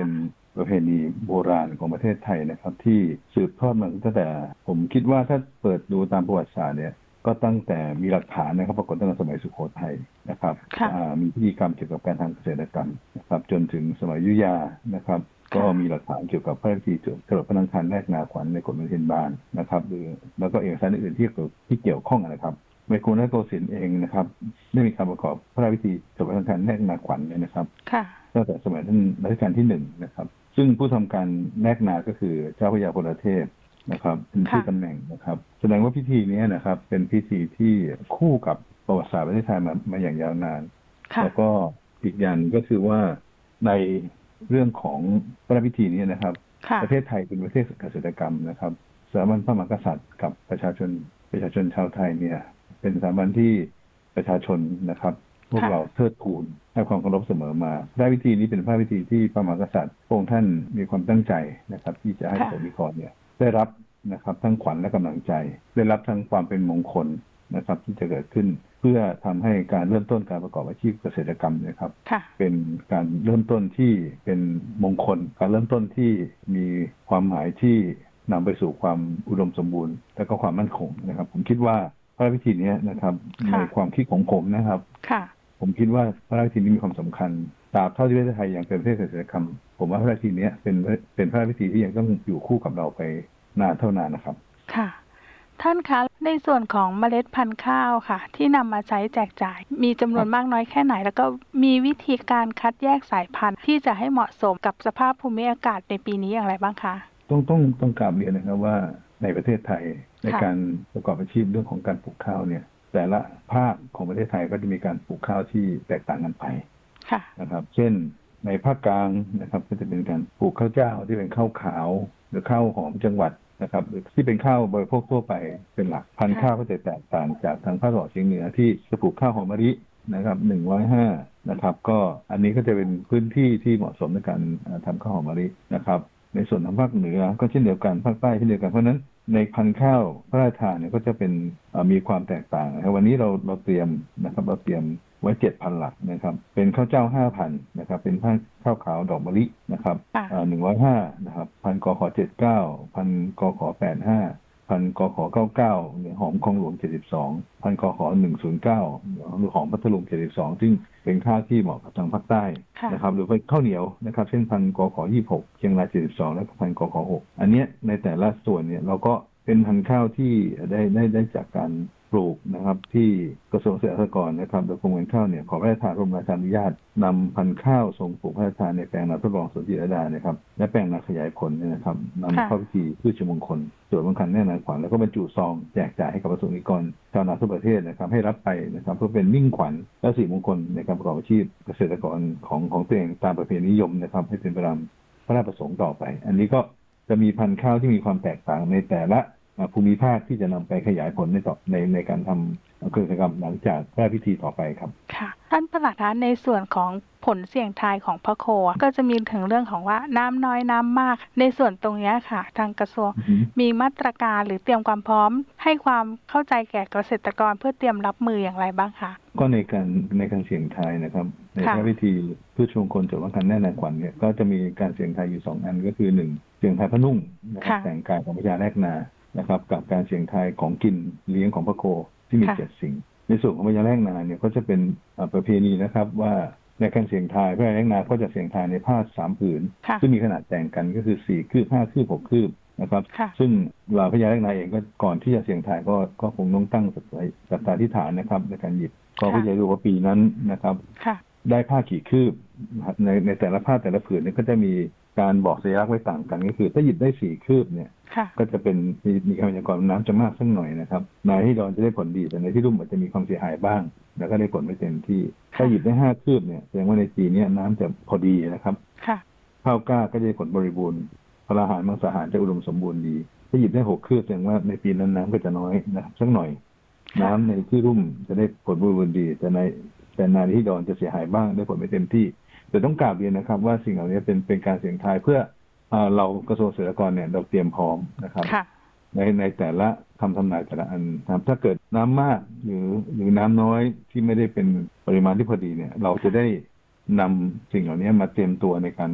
ประเพณีโบราณของประเทศไทยนะครับที่สืบทอดมาตั้งแต่ผมคิดว่าถ้าเปิดดูตามประวัติศาสตร์เนี่ยก็ตั้งแต่มีหลักฐานนะครับปรากฏตั้งแต่สมัยสุโขทัยนะครับมีพิธีกรรมเกี่ยวกับการทำเกษตรกรรมนะครับจนถึงสมัยอยุธยานะครับก็มีหลักฐานเกี่ยวกับพระราชพิธีจรดพระนางคันแรกนาขวัญในกฎมนเทียนบานนะครับหรือแล้วก็เอกสารอื่นๆที่ที่เกี่ยวข้องนะครับในกรุงรัตนโกสินทร์เองนะครับได้มีการประกอบพระราชพิธีจรดพระนางคันแรกนาขวัญเนี่ยนะครับตั้งแต่สมัยท่านรัชกาลที่หนึ่งนะครับซึ่งผู้ทำการแรกนาก็คือเจ้าพระยาพลเทพนะครับเป็นชื่อตำแหน่งนะครับแสดงว่าพิธีนี้นะครับเป็นพิธีที่คู่กับประวัติศาสตร์ประเทศไทยมามาอย่างยาวนานแล้วก็อีกอย่างก็คือว่าในเรื่องของพระราชพิธีนี้นะครับประเทศไทยเป็นประเทศเกษตรกรรมนะครับสถาบันพระมหากษัตริย์กับประชาชนประชาชนชาวไทยเนี่ยเป็นสถาบันที่ประชาชนนะครับพวกเราเทิดทูนให้ความเคารพเสมอมาพระราชพิธีนี้เป็นพระราชพิธีที่พระมหากษัตริย์พระองค์ท่านมีความตั้งใจนะครับที่จะให้เกษตรกรเนี่ยได้รับนะครับทั้งขวัญและกำลังใจได้รับทั้งความเป็นมงคลนะครับที่จะเกิดขึ้นเพื่อทำให้การเริ่มต้นการประกอบอาชีพเกษตรกรรมนะครับเป็นการเริ่มต้นที่เป็นมงคลการเริ่มต้นที่มีความหมายที่นำไปสู่ความอุดมสมบูรณ์และก็ความมั่นคงนะครับผมคิดว่าพระราชพิธีนี้นะครับในความคิดของผมนะครับผมคิดว่าพระราชพิธีนี้มีความสำคัญตราบเท่าที่ประเทศไทยยังเป็นประเทศเกษตรกรรมผมว่าพระราชพิธีนี้เป็นเป็นพระราชพิธีที่ยังต้องอยู่คู่กับเราไปนานเท่านานนะครับค่ะท่านคะในส่วนของเมล็ดพันธุ์ข้าวค่ะที่นำมาใช้แจกจ่ายมีจำนวนมากน้อยแค่ไหนแล้วก็มีวิธีการคัดแยกสายพันธุ์ที่จะให้เหมาะสมกับสภาพภูมิอากาศในปีนี้อย่างไรบ้างคะต้องต้องต้องกราบเรียนนะครับว่าในประเทศไทยในการประกอบอาชีพเรื่องของการปลูกข้าวเนี่ยแต่ละภาคของประเทศไทยก็จะมีการปลูกข้าวที่แตกต่างกันไปนะครับเช่นในภาคกลางนะครับก็จะเป็นการปลูกข้าวเจ้าที่เป็นข้าวขาวหรือข้าวหอมจังหวัดนะครับที่เป็นข้าวบริโภคทั่วไปเป็นหลักพันธุ์ข้าวก็จะแตกต่างจากทางภาคตะวันออกเฉียงเหนือที่จะปลูกข้าวหอมมะลินะครับหนึ่งร้อยห้านะครับก็อันนี้ก็จะเป็นพื้นที่ที่เหมาะสมในการทำข้าวหอมมะลินะครับในส่วนทางภาคเหนือก็เช่นเดียวกันภาคใต้เช่นเดียวกันเพราะนั้นในพันธุ์ข้าวพระราชทานเนี่ยก็จะเป็นมีความแตกต่างนะครับวันนี้เราเราเตรียมนะครับเราเตรียมไว้ เจ็ดพัน หลักนะครับเป็นข้าวเจ้า ห้าพัน นะครับเป็นพันธุ์ข้าวขาวดอกมะลินะครับอ่าหนึ่งร้อยห้านะครับพันธุ์กขเจ็ดสิบเก้าพันธุ์กขแปดสิบห้าพันธุ์กขเก้าสิบเก้าเนี่ยหอมคลองหลวงเจ็ดสิบสองพันธุ์กขหนึ่งศูนย์เก้าหรือหอมพัทลุงเจ็ดสิบสองซึ่งเป็นข้าวที่เหมาะกับทางภาคใต้นะครับหรือเป็นข้าวเหนียวนะครับเช่นพันธุ์กขยี่สิบหกเชียงรายเจ็ดสิบสองและพันธุ์กขหกอันเนี้ยในแต่ละส่วนเนี่ยเราก็เป็นพันธุ์ข้าวที่ได้ได้ได้จากการปลูกนะครับที่กระทรวงเกษตรและสหกรณ์นะครับโดยกรมการข้าวเนี่ยขอพระราชทานกรมราชานุญาตนำพันธุ์ข้าวทรงปลูกพระราชทานในแปลงนาทดลองสวนจิตรลดานะครับและแปลงนาขยายผลเนี่ยนะครับนำเข้าพิธีพืชมงคลตรวจบังคับแน่นอนขวัญแล้วก็บรรจุซองแจกจ่ายให้กับประสบนิกรชาวนาทั่วประเทศนะครับให้รับไปนะครับเพื่อเป็นมิ่งขวัญและสิริมงคลในการประกอบอาชีพเกษตรกรของของตัวเองตามประเพณีนิยมนะครับให้เป็นไปตามพระราชประสงค์ต่อไปอันนี้ก็จะมีพันธุ์ข้าวที่มีความแตกต่างในแต่ละภูมิภาคที่จะนำไปขยายผลในต่อในในการทำกิจกรรมหลังจากพระราชพิธีต่อไปครับค่ะท่านปลัดคะในส่วนของผลเสี่ยงทายของพระโคก็จะมีถึงเรื่องของว่าน้ำน้อยน้ำมากในส่วนตรงนี้ค่ะทางกระทรวงมีมาตรการหรือเตรียมความพร้อมให้ความเข้าใจแก่เกษตรกรเพื่อเตรียมรับมืออย่างไรบ้างคะก็ในการในการเสี่ยงทายนะครับในพระราชพิธีพืชมงคลจดบังคับแน่นอนขวัญเนี่ยก็จะมีการเสี่ยงทายอยู่สองอันก็คือหนึ่งเสี่ยงทายพระนุ่งนะครับแต่งกายของพญาแรกนานะครับกับการเสี่ยงทายของกินเลี้ยงของพระโคที่มีเจ็ดสิ่งในส่วนของพญาแรกนาเนี่ยก็จะเป็นประเพณีนะครับว่าในการเสี่ยงทายพญาแรกนาก็จะเสี่ยงทายในผ้าสามผืนซึ่งมีขนาดแต่งกันก็คือสี่คืบห้าคืบหกคืบนะครับซึ่งเราพญาแรกนาเองก็ก่อนที่จะเสี่ยงทายก็ก็คงต้องตั้งสัตตาธิษฐานนะครับในการหยิบก็เพื่อจะดูว่าปีนั้นนะครับได้ผ้ากี่คืบในในแต่ละผ้าแต่ละผืนเนี่ยก็จะมีการบอกสัญลักษณ์ไว้ต่างกันก็คือถ้าหยิบได้สี่คืบเนี่ยก็จะเป็นมีมีการพยากรณ์น้ำจะมากสักหน่อยนะครับในที่ดอนจะได้ผลดีแต่ในที่รุ่มอาจจะมีความเสียหายบ้างแล้วก็ได้ผลไม่เต็มที่ถ้าหยิบได้ห้าคืบเนี่ยแสดงว่าในปีนี้น้ำจะพอดีนะครับข้าวกล้าก็จะได้ผลบริบูรณ์พลาหารมังสาหารจะอุดมสมบูรณ์ดีถ้าหยิบได้หกคืบแสดงว่าในปีนั้นน้ำก็จะน้อยนะครับสักหน่อยน้ำในที่รุ่มจะได้ผลบริบูรณ์ดีแต่ในแต่ในที่ดอนจะเสียหายบ้างได้ผลไม่เต็มที่แต่ต้องกราบเรียนนะครับว่าสิ่งเหล่านี้เป็นเป็นการเสี่ยงทายเพื่อเรากระทรวงเกษตรกรเนี่ยเราเตรียมพร้อมนะครับในในแต่ละคำทำนายแต่ละอันนะครับถ้าเกิดน้ำมากหรือหรือน้ำน้อยที่ไม่ได้เป็นปริมาณที่พอดีเนี่ยเราจะได้นำสิ่งเหล่านี้มาเตรียมตัวในการ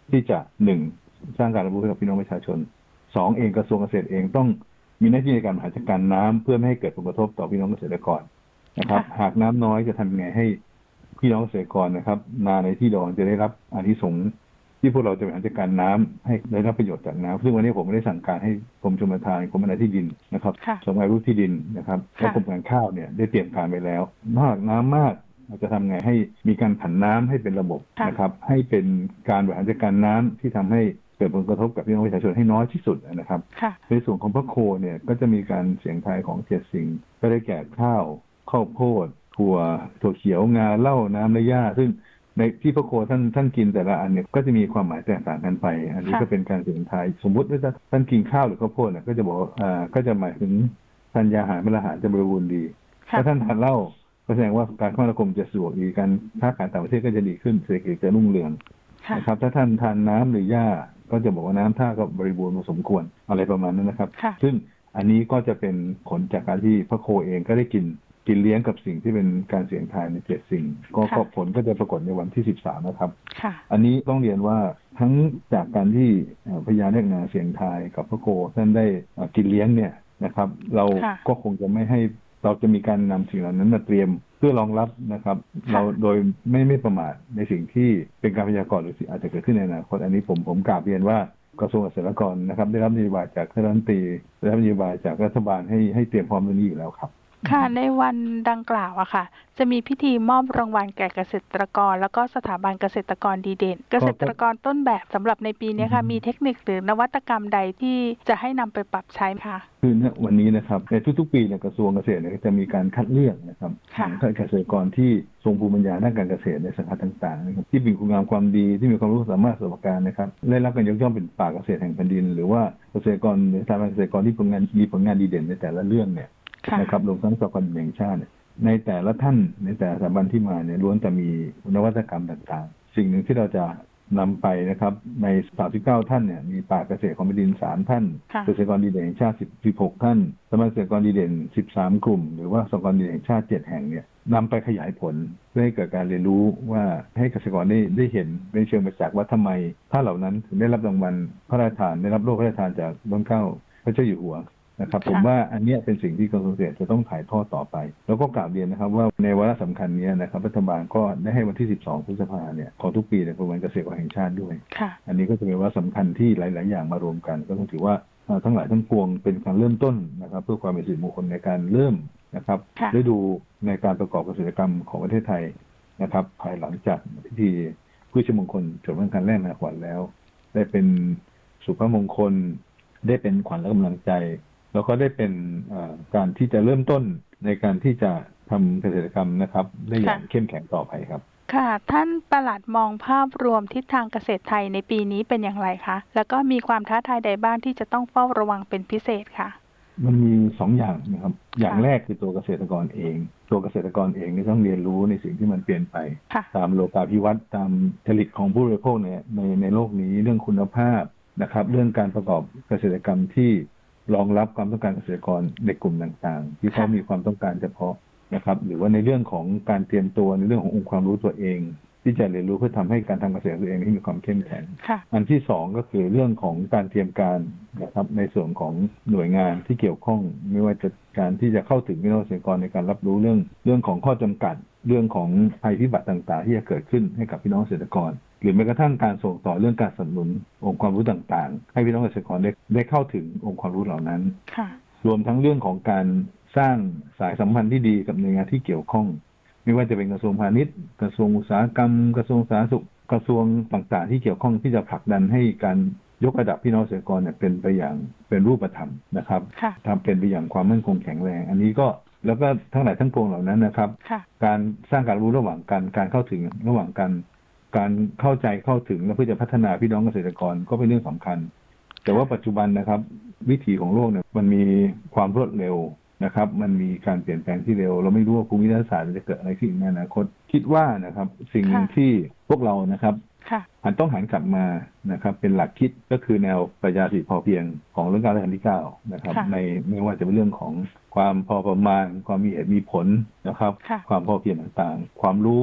ที่จะหนึ่งสร้างการรับรู้ให้กับพี่น้องประชาชนสองเองกระทรวงเกษตรเองต้องมีหน้าที่ในการบริหารจัดการน้ำเพื่อไม่ให้เกิดผลกระทบต่อพี่น้องเกษตรกรนะครับหากน้ำน้อยจะทำยังไงให้พี่น้องเกษตรกรนะครับนาในที่ดอนจะได้รับอานิสงส์ที่พวกเราจะบริหารจัดการน้ำให้ได้รับประโยชน์จากน้ำซึ่งวันนี้ผมไม่ได้สั่งการให้กรมชลประทานกรมพัฒนาที่ดินนะครับสำนักงานที่ดินนะครับและกรมการข้าวเนี่ยได้เตรียมการไปแล้วนอกน้ำมากเราจะทำไงให้มีการผันน้ำให้เป็นระบบนะครับให้เป็นการบริหารจัดการน้ำที่ทำให้เกิดผลกระทบกับพี่น้องประชาชนให้น้อยที่สุดนะครับในส่วนของพระโคเนี่ยก็จะมีการเสียงทายของเจ็ดสิ่งก็ได้แก่ข้าวข้าวโพดถั่วถั่วเขียวงาเหล้าน้ำและหญ้าซึ่งในที่พระโคท่านท่านกินแต่ละอันเนี่ยก็จะมีความหมายแตกต่างกันไปอันนี้ก็เป็นการเสียงทายสมมติว่าท่านกินข้าวหรือข้าวโพดเนี่ยก็จะบอกอ่าก็จะหมายถึงทานยาอาหารเป็นอาหารจะบริบูรณ์ดีถ้าท่านทานเหล้าก็แสดงว่าการคมนาคมจะสะดวกดีการค้าขายต่างประเทศก็จะดีขึ้นเศรษฐกิจจะรุ่งเรืองนะครับถ้าท่านทานน้ำหรือหญ้าก็จะบอกว่าน้ำท่าก็บริบูรณ์พอสมควรอะไรประมาณนั้นนะครับซึ่งอันนี้ก็จะเป็นผลจากการที่พระโคเองก็ได้กินกินเลี้ยงกับสิ่งที่เป็นการเสี่ยงทายในเจ็ดสิ่งก็ผลก็จะปรากฏในวันที่สิบสามนะครับอันนี้ต้องเรียนว่าทั้งจากการที่พญานาคนาเสี่ยงทายกับพระโคท่านได้กินเลี้ยงเนี่ยนะครับเราก็คงจะไม่ให้เราจะมีการนำสิ่งเหล่านั้นมาเตรียมเพื่อรองรับนะครับเราโดยไม่ไม่ประมาทในสิ่งที่เป็นการพยากรณ์หรืออาจจะเกิดขึ้นในอนาคตอันนี้ผมผมกราบเรียนว่ากระทรวงเกษตรกรนะครับได้รับนโยบายจากท่านรัฐมนตรีได้รับนโยบายจากรัฐบาลให้ให้เตรียมพร้อมเรื่องนี้อยู่แล้วครับค่ะในวันดังกล่าวอะค่ะจะมีพิธีมอบรางวัลแก่เกษตรกรแล้วก็สถาบันเกษตรกรดีเด่นเกษตรกรต้นแบบสำหรับในปีนี้ค่ะมีเทคนิคหรือนวัตกรรมใดที่จะให้นำไปปรับใช้ค่ะคือวันนี้นะครับในทุกๆปีเนี่ยกระทรวงเกษตรเนี่ยจะมีการคัดเลือกนะครับของเกษตรกรที่ทรงภูมิปัญญาด้านการเกษตรในสาขาต่างๆนะครับที่มีคุณงามความดีที่มีความรู้สามารถประสบการณ์นะครับได้รับการยกย่องเป็นป่าเกษตรแห่งแผ่นดินหรือว่าเกษตรกรหรือสถาบันเกษตรกรที่ผลงานมีผลงานดีเด่นในแต่ละเรื่องเนี่ยนะครับรวมทั้งสถาบันแห่งชาติในแต่ละท่านในแต่ละสถาบันที่มาเนี่ยล้วนจะมีนวัตกรรมต่างๆสิ่งหนึ่งที่เราจะนำไปนะครับในสามสิบเก้าท่านเนี่ยมีป่าเกษตรของแผ่นดินสามท่านเกษตรกรดีเด่นแห่งชาติสิบหกท่านสมาชิกเกษตรกรดีเด่นสิบสามกลุ่มหรือว่าสหกรณ์ดีเด่นแห่งชาติเจ็ดแห่งเนี่ยนำไปขยายผลเพื่อให้เกิดการเรียนรู้ว่าให้เกษตรกรได้ได้เห็นเป็นเชิงประจักษ์ว่าทำไมถ้าเหล่านั้นถึงได้รับรางวัลพระราชทานได้รับโล่พระราชทานจากพระองค์เจ้าพระเจ้าอยู่หัวนะครับผมว่าอันนี้เป็นสิ่งที่กระทรวงเกษตรจะต้องถ่ายทอดต่อไปแล้วก็กราบเรียนนะครับว่าในวาระสำคัญนี้นะครับรัฐบาลก็ได้ให้วันที่สิบสองพฤษภาคมเนี่ยของทุกปีเนี่ยเป็นวันเกษตรแห่งชาติด้วยอันนี้ก็จะเป็นวาระสำคัญที่หลายๆอย่างมารวมกันก็ต้องถือว่าทั้งหลายทั้งปวงเป็นการเริ่มต้นนะครับเพื่อความเป็นสิริมงคลในการเริ่มนะครับฤดูในการประกอบเกษตรกรรมของประเทศไทยนะครับภายหลังจากพิธีพืชมงคลจดวันการแรกนาขวัญแล้วได้เป็นสุภมงคลได้เป็นขวัญและกำลังใจแล้วก็ได้เป็นการที่จะเริ่มต้นในการที่จะทำเกษตรกรรมนะครับได้อย่างเข้มแข็งต่อไปครับค่ะท่านปลัดมองภาพรวมทิศทางเกษตรไทยในปีนี้เป็นอย่างไรคะแล้วก็มีความท้าทายใดบ้างที่จะต้องเฝ้าระวังเป็นพิเศษค่ะมันมีสองอย่างนะครับอย่างแรกคือตัวเกษตรกรเองตัวเกษตรกรเองต้องเรียนรู้ในสิ่งที่มันเปลี่ยนไปตามโลกาภิวัตน์ตามจริตของผู้บริโภคในในในโลกนี้เรื่องคุณภาพนะครับเรื่องการประกอบเกษตรกรรมที่รองรับความต้องการเกษตรกรในกลุ่มต่างๆที่เขามีความต้องการเฉพาะนะครับหรือว่าในเรื่องของการเตรียมตัวในเรื่องขององค์ความรู้ตัวเองที่จะเรียนรู้เพื่อทำให้การทำเกษตรตัวเองให้มีความเข้มแข็งอันที่สองก็คือเรื่องของการเตรียมการนะครับในส่วนของหน่วยงานที่เกี่ยวข้องไม่ว่าจะการที่จะเข้าถึงพี่น้องเกษตรกรในการรับรู้เรื่องเรื่องของข้อจำกัดเรื่องของภัยพิบัติต่างๆที่จะเกิดขึ้นให้กับพี่น้องเกษตรกรหรือแม้กระทั่งการส่งต่อเรื่องการสนับสนุนองค์ความรู้ต่างๆให้พี่น้องเกษตรกรได้ได้เข้าถึงองค์ความรู้เหล่านั้นรวมทั้งเรื่องของการสร้างสายสัมพันธ์ที่ดีกับหน่วยงานที่เกี่ยวข้องไม่ว่าจะเป็นกระทรวงพาณิชย์กระทรวงอุตสาหกรรมกระทรวงสาธารณสุขกระทรวงต่างๆที่เกี่ยวข้องที่จะผลักดันให้การยกระดับพี่น้องเกษตรกรเนี่ยเป็นไปอย่างเป็นรูปธรรมนะครับทำเป็นไปอย่างความมั่นคงแข็งแรงอันนี้ก็แล้วก็ทั้งหลายทั้งปวงเหล่านั้นนะครับการสร้างการรู้ระหว่างกันการเข้าถึงระหว่างกันการเข้าใจเข้าถึงและเพื่อจะพัฒนาพี่น้องเกษตรกรก็เป็นเรื่องสำคัญแต่ว่าปัจจุบันนะครับวิถีของโลกเนี่ยมันมีความรวดเร็วนะครับมันมีการเปลี่ยนแปลงที่เร็วเราไม่รู้ว่าภูมิรัฐศาสตร์จะเกิดอะไรขึ้นในอนาคตคิดว่านะครับสิ่งหนึ่งที่พวกเรานะครับหันต้องหันกลับมานะครับเป็นหลักคิดก็คือแนวปรัชญาเศรษฐกิจพอเพียงของรัชกาลที่เก้านะครับในไม่ว่าจะเป็นเรื่องของความพอประมาณความมีเหตุมีผลนะครับความพอเพียงต่างๆความรู้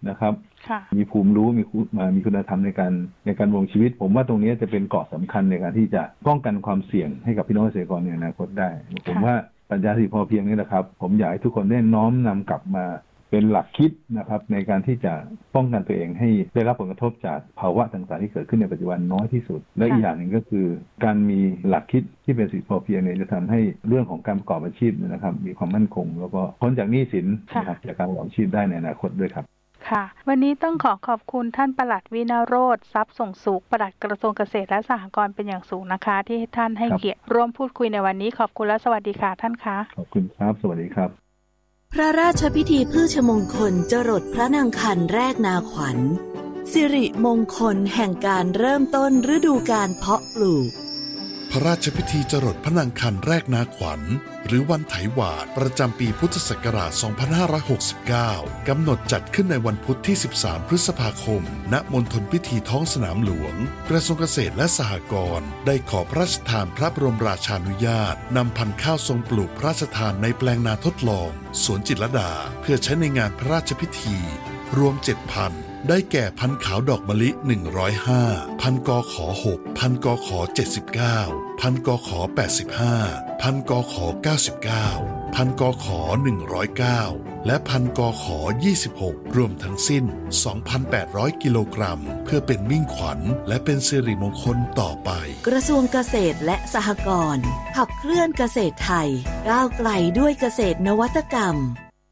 นะครับมีภูมิรู้มีมีคุณธรรมในการในการดำรงชีวิตผมว่าตรงนี้จะเป็นเกราะสำคัญในการที่จะป้องกันความเสี่ยงให้กับพี่น้องเกษตรกรในอนาคตได้ผมว่าปรัชญาเศรษฐกิจพอเพียงนี่แหละครับผมอยากให้ทุกคนได้น้อมนำกลับมาเป็นหลักคิดนะครับในการที่จะป้องกันตัวเองให้ได้รับผลกระทบจากภาวะต่างๆที่เกิดขึ้นในปัจจุบันน้อยที่สุดและอีกอย่างหนึ่งก็คือการมีหลักคิดที่เป็นเศรษฐกิจพอเพียงเนี่ยจะทำให้เรื่องของการประกอบอาชีพนะครับมีความมั่นคงแล้วก็พ้นจากหนี้สินนะครับจากการประกอบอาชีพได้ในอนาคตด้วยครับค่ะวันนี้ต้องขอขอบคุณท่านปลัดวินโรจน์ทรัพย์ส่งสุขปลัดกระทรวงเกษตรและสหกรณ์เป็นอย่างสูงนะคะที่ท่านให้เกียรติร่วมพูดคุยในวันนี้ขอบคุณและสวัสดีค่ะท่านคะขอบคุณครับสวัสดีครับพระราชพิธีพฤชมงคลจรดพระนางคันแรกนาขวัญสิริมงคลแห่งการเริ่มต้นฤดูกาลเพาะปลูกพระราชพิธีจรดพระนางคันแรกนาขวัญหรือวันไถหวาดประจำปีพุทธศักราช สองพันห้าร้อยหกสิบเก้า กำหนดจัดขึ้นในวันพุธที่ สิบสาม พฤษภาคม ณ มณฑลพิธีท้องสนามหลวง กระทรวงเกษตรและสหกรณ์ได้ขอพระราชทานพระบรมราชานุญาตนำพันธุ์ข้าวทรงปลูกพระราชทานในแปลงนาทดลองสวนจิตรลดาเพื่อใช้ในงานพระราชพิธีรวม เจ็ดพันธุ์ได้แก่พันธุ์ขาวดอกมะลิ หนึ่งร้อยห้า พันธุ์กอขอ หก พันธุ์กอขอ เจ็ดสิบเก้า พันธุ์กอขอ แปดสิบห้า พันธุ์กอขอ เก้าสิบเก้า พันธุ์กอขอ หนึ่งร้อยเก้า และพันธุ์กอขอ ยี่สิบหก รวมทั้งสิ้น สองพันแปดร้อย กิโลกรัมเพื่อเป็นมิ่งขวัญและเป็นสิริมงคลต่อไปกระทรวงเกษตรและสหกรณ์ขับเคลื่อนเกษตรไทยก้าวไกลด้วยเกษตรนวัตกรรม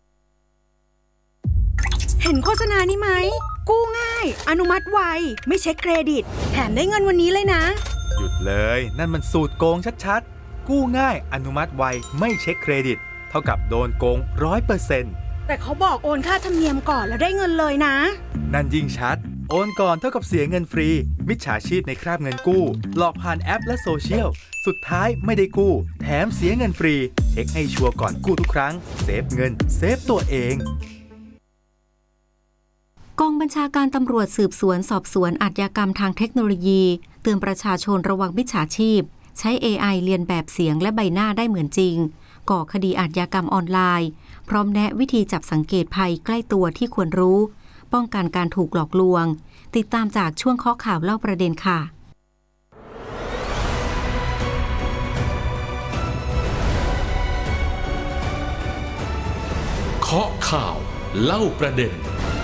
เห็นโฆษณานี้ไหมกู้ง่ายอนุมัติไวไม่เช็คเครดิตแถมได้เงินวันนี้เลยนะหยุดเลยนั่นมันสูตรโกงชัดๆกู้ง่ายอนุมัติไวไม่เช็คเครดิตเท่ากับโดนโกง ร้อยเปอร์เซ็นต์แต่เขาบอกโอนค่าธรรมเนียมก่อนแล้วได้เงินเลยนะนั่นยิ่งชัดโอนก่อนเท่ากับเสียเงินฟรีมิจฉาชีพในคราบเงินกู้หลอกผ่านแอปและโซเชียลสุดท้ายไม่ได้กู้แถมเสียเงินฟรีเช็คให้ชัวร์ก่อนกู้ทุกครั้งเซฟเงินเซฟตัวเองกองบัญชาการตำรวจสืบสวนสอบสวนอาชญากรรมทางเทคโนโลยีเตือนประชาชนระวังมิจฉาชีพใช้ เอ ไอ เลียนแบบเสียงและใบหน้าได้เหมือนจริงก่อคดีอาชญากรรมออนไลน์พร้อมแนะวิธีจับสังเกตภัยใกล้ตัวที่ควรรู้ป้องกันการถูกหลอกลวงติดตามจากช่วงเคาะข่าวเล่าประเด็นค่ะเคาะข่าวเล่าประเด็น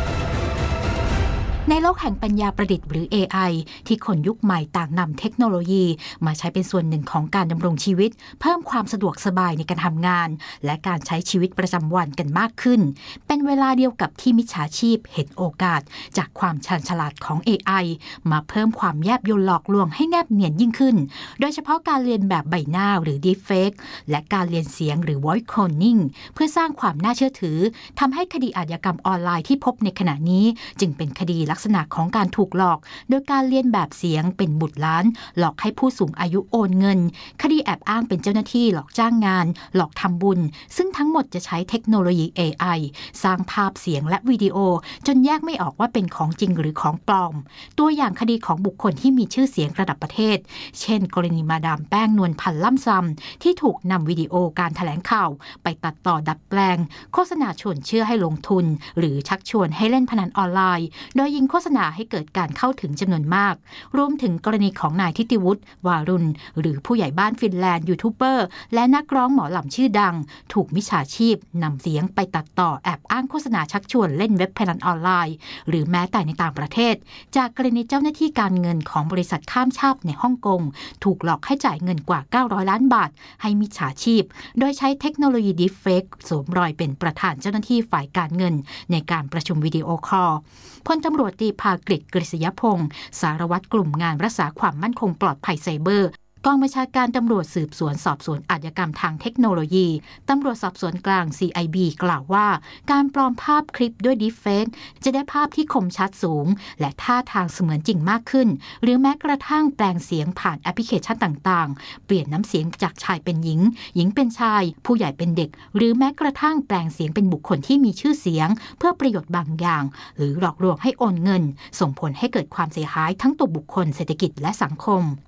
ในโลกแห่งปัญญาประดิษฐ์หรือ เอ ไอ ที่คนยุคใหม่ต่างนำเทคโนโลยีมาใช้เป็นส่วนหนึ่งของการดำรงชีวิตเพิ่มความสะดวกสบายในการทำงานและการใช้ชีวิตประจำวันกันมากขึ้นเป็นเวลาเดียวกับที่มิจฉาชีพเห็นโอกาสจากความชาญฉลาดของ เอ ไอ มาเพิ่มความแยบยลหลอกลวงให้แนบเนียนยิ่งขึ้นโดยเฉพาะการเรียนแบบใบหน้าหรือ Deepfake และการเรียนเสียงหรือ Voice Cloning เพื่อสร้างความน่าเชื่อถือทำให้คดีอาชญากรรมออนไลน์ที่พบในขณะนี้จึงเป็นคดีลักษณะของการถูกหลอกโดยการเลียนแบบเสียงเป็นบุตรหลานหลอกให้ผู้สูงอายุโอนเงินคดีแอบอ้างเป็นเจ้าหน้าที่หลอกจ้างงานหลอกทำบุญซึ่งทั้งหมดจะใช้เทคโนโลยี เอ ไอ สร้างภาพเสียงและวิดีโอจนแยกไม่ออกว่าเป็นของจริงหรือของปลอมตัวอย่างคดีของบุคคลที่มีชื่อเสียงระดับประเทศเช่นกรณีมาดามแป้งนวลพันธ์ล่ำซำที่ถูกนำวิดีโอการแถลงข่าวไปตัดต่อดัดแปลงโฆษณาชวนเชื่อให้ลงทุนหรือชักชวนให้เล่นพนันออนไลน์โดยยิงโฆษณาให้เกิดการเข้าถึงจำนวนมากรวมถึงกรณีของนายทิติวุฒิวารุณหรือผู้ใหญ่บ้านฟินแลนด์ยูทูบเบอร์และนักร้องหมอลำชื่อดังถูกมิจฉาชีพนำเสียงไปตัดต่อแอบอ้างโฆษณาชักชวนเล่นเว็บพนันออนไลน์หรือแม้แต่ในต่างประเทศจากกรณีเจ้าหน้าที่การเงินของบริษัทข้ามชาติในฮ่องกงถูกหลอกให้จ่ายเงินกว่าเก้าร้อยล้านบาทให้มิจฉาชีพโดยใช้เทคโนโลยี Deepfake สวมรอยเป็นประธานเจ้าหน้าที่ฝ่ายการเงินในการประชุมวิดีโอคอลพลตำรวจตรีภากฤษ กฤษยพงศ์สารวัตรกลุ่มงานรักษาความมั่นคงปลอดภัยไซเบอร์กองบัญชาการตำรวจสืบสวนสอบสวนอาชญากรรมทางเทคโนโลยีตำรวจสอบสวนกลาง ซี ไอ บี กล่าวว่าการปลอมภาพคลิปด้วย Deepfake จะได้ภาพที่คมชัดสูงและท่าทางเสมือนจริงมากขึ้นหรือแม้กระทั่งแปลงเสียงผ่านแอปพลิเคชันต่างๆเปลี่ยนน้ำเสียงจากชายเป็นหญิงหญิงเป็นชายผู้ใหญ่เป็นเด็กหรือแม้กระทั่งแปลงเสียงเป็นบุคคลที่มีชื่อเสียงเพื่อประโยชน์บางอย่างหรือหลอกลวงให้โอนเงินส่งผลให้เกิดความเสียหายทั้งตัวบุคคลเศรษฐกิจและสังคม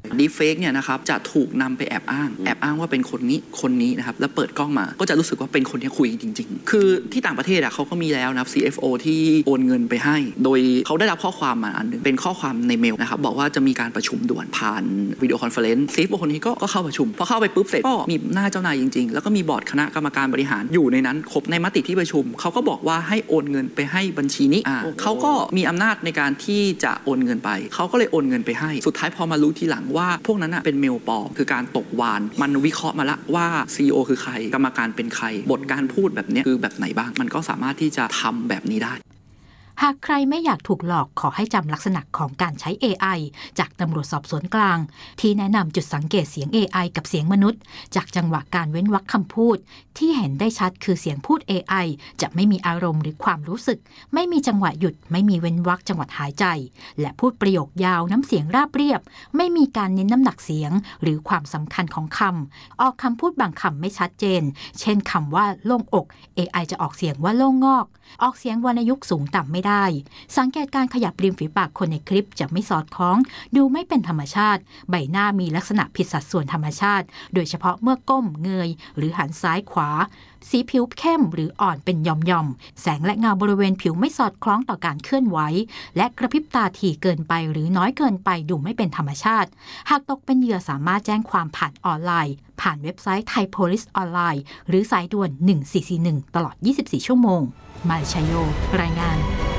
Deepfake เนี่ยนะครับจะถูกนำไปแอบอ้างแอบอ้างว่าเป็นคนนี้คนนี้นะครับแล้วเปิดกล้องมาก็จะรู้สึกว่าเป็นคนที่คุยจริงๆคือที่ต่างประเทศอ่ะเขาก็มีแล้วนะ ซี เอฟ โอ ที่โอนเงินไปให้โดยเขาได้รับข้อความมาอันนึงเป็นข้อความในเมลนะครับบอกว่าจะมีการประชุมด่วนผ่านวิดีโอคอนเฟอเรนซ์ ซี เอฟ โอ คนนี้ก็ก็เข้าประชุมพอเข้าไปปุ๊บเสร็จก็มีหน้าเจ้านายจริงๆแล้วก็มีบอร์ดคณะกรรมการบริหารอยู่ในนั้นครบในมติที่ประชุมเขาก็บอกว่าให้โอนเงินไปให้บัญชีนี้เขาก็มีอำนาจในการที่จะโอนเงินไปเขาก็เลยโอนเงินไปให้สุดท้ายพอมารู้ทีหลังว่าพวกนั้นเป็นเมลปลอมคือการตกวานมันวิเคราะห์มาละว่า ซี อี โอ คือใครกรรมการเป็นใครบทการพูดแบบนี้คือแบบไหนบ้างมันก็สามารถที่จะทำแบบนี้ได้หากใครไม่อยากถูกหลอกขอให้จำลักษณะของการใช้ เอ ไอ จากตำรวจสอบสวนกลางที่แนะนำจุดสังเกตเสียง เอ ไอ กับเสียงมนุษย์จากจังหวะการเว้นวรรคคำพูดที่เห็นได้ชัดคือเสียงพูด เอ ไอ จะไม่มีอารมณ์หรือความรู้สึกไม่มีจังหวะหยุดไม่มีเว้นวรรคจังหวะหายใจและพูดประโยคยาวน้ำเสียงราบเรียบไม่มีการเน้นน้ำหนักเสียงหรือความสำคัญของคำออกคำพูดบางคำไม่ชัดเจนเช่นคำว่าโล่งอก เอ ไอ จะออกเสียงว่าโล่งงอกออกเสียงวรรณยุกต์สูงต่ำไม่ได้สังเกตการขยับริมฝีปากคนในคลิปจะไม่สอดคล้องดูไม่เป็นธรรมชาติใบหน้ามีลักษณะผิดสัดส่วนธรรมชาติโดยเฉพาะเมื่อก้มเงยหรือหันซ้ายขวาสีผิวเข้มหรืออ่อนเป็นหย่อมๆแสงและเงาบริเวณผิวไม่สอดคล้องต่อการเคลื่อนไหวและกระพริบตาถี่เกินไปหรือน้อยเกินไปดูไม่เป็นธรรมชาติหากตกเป็นเหยื่อสามารถแจ้งความผ่านออนไลน์ผ่านเว็บไซต์ Thai Police Online หรือสายด่วนหนึ่งสี่สี่หนึ่งตลอดยี่สิบสี่ชั่วโมงมาชัยโยรายงาน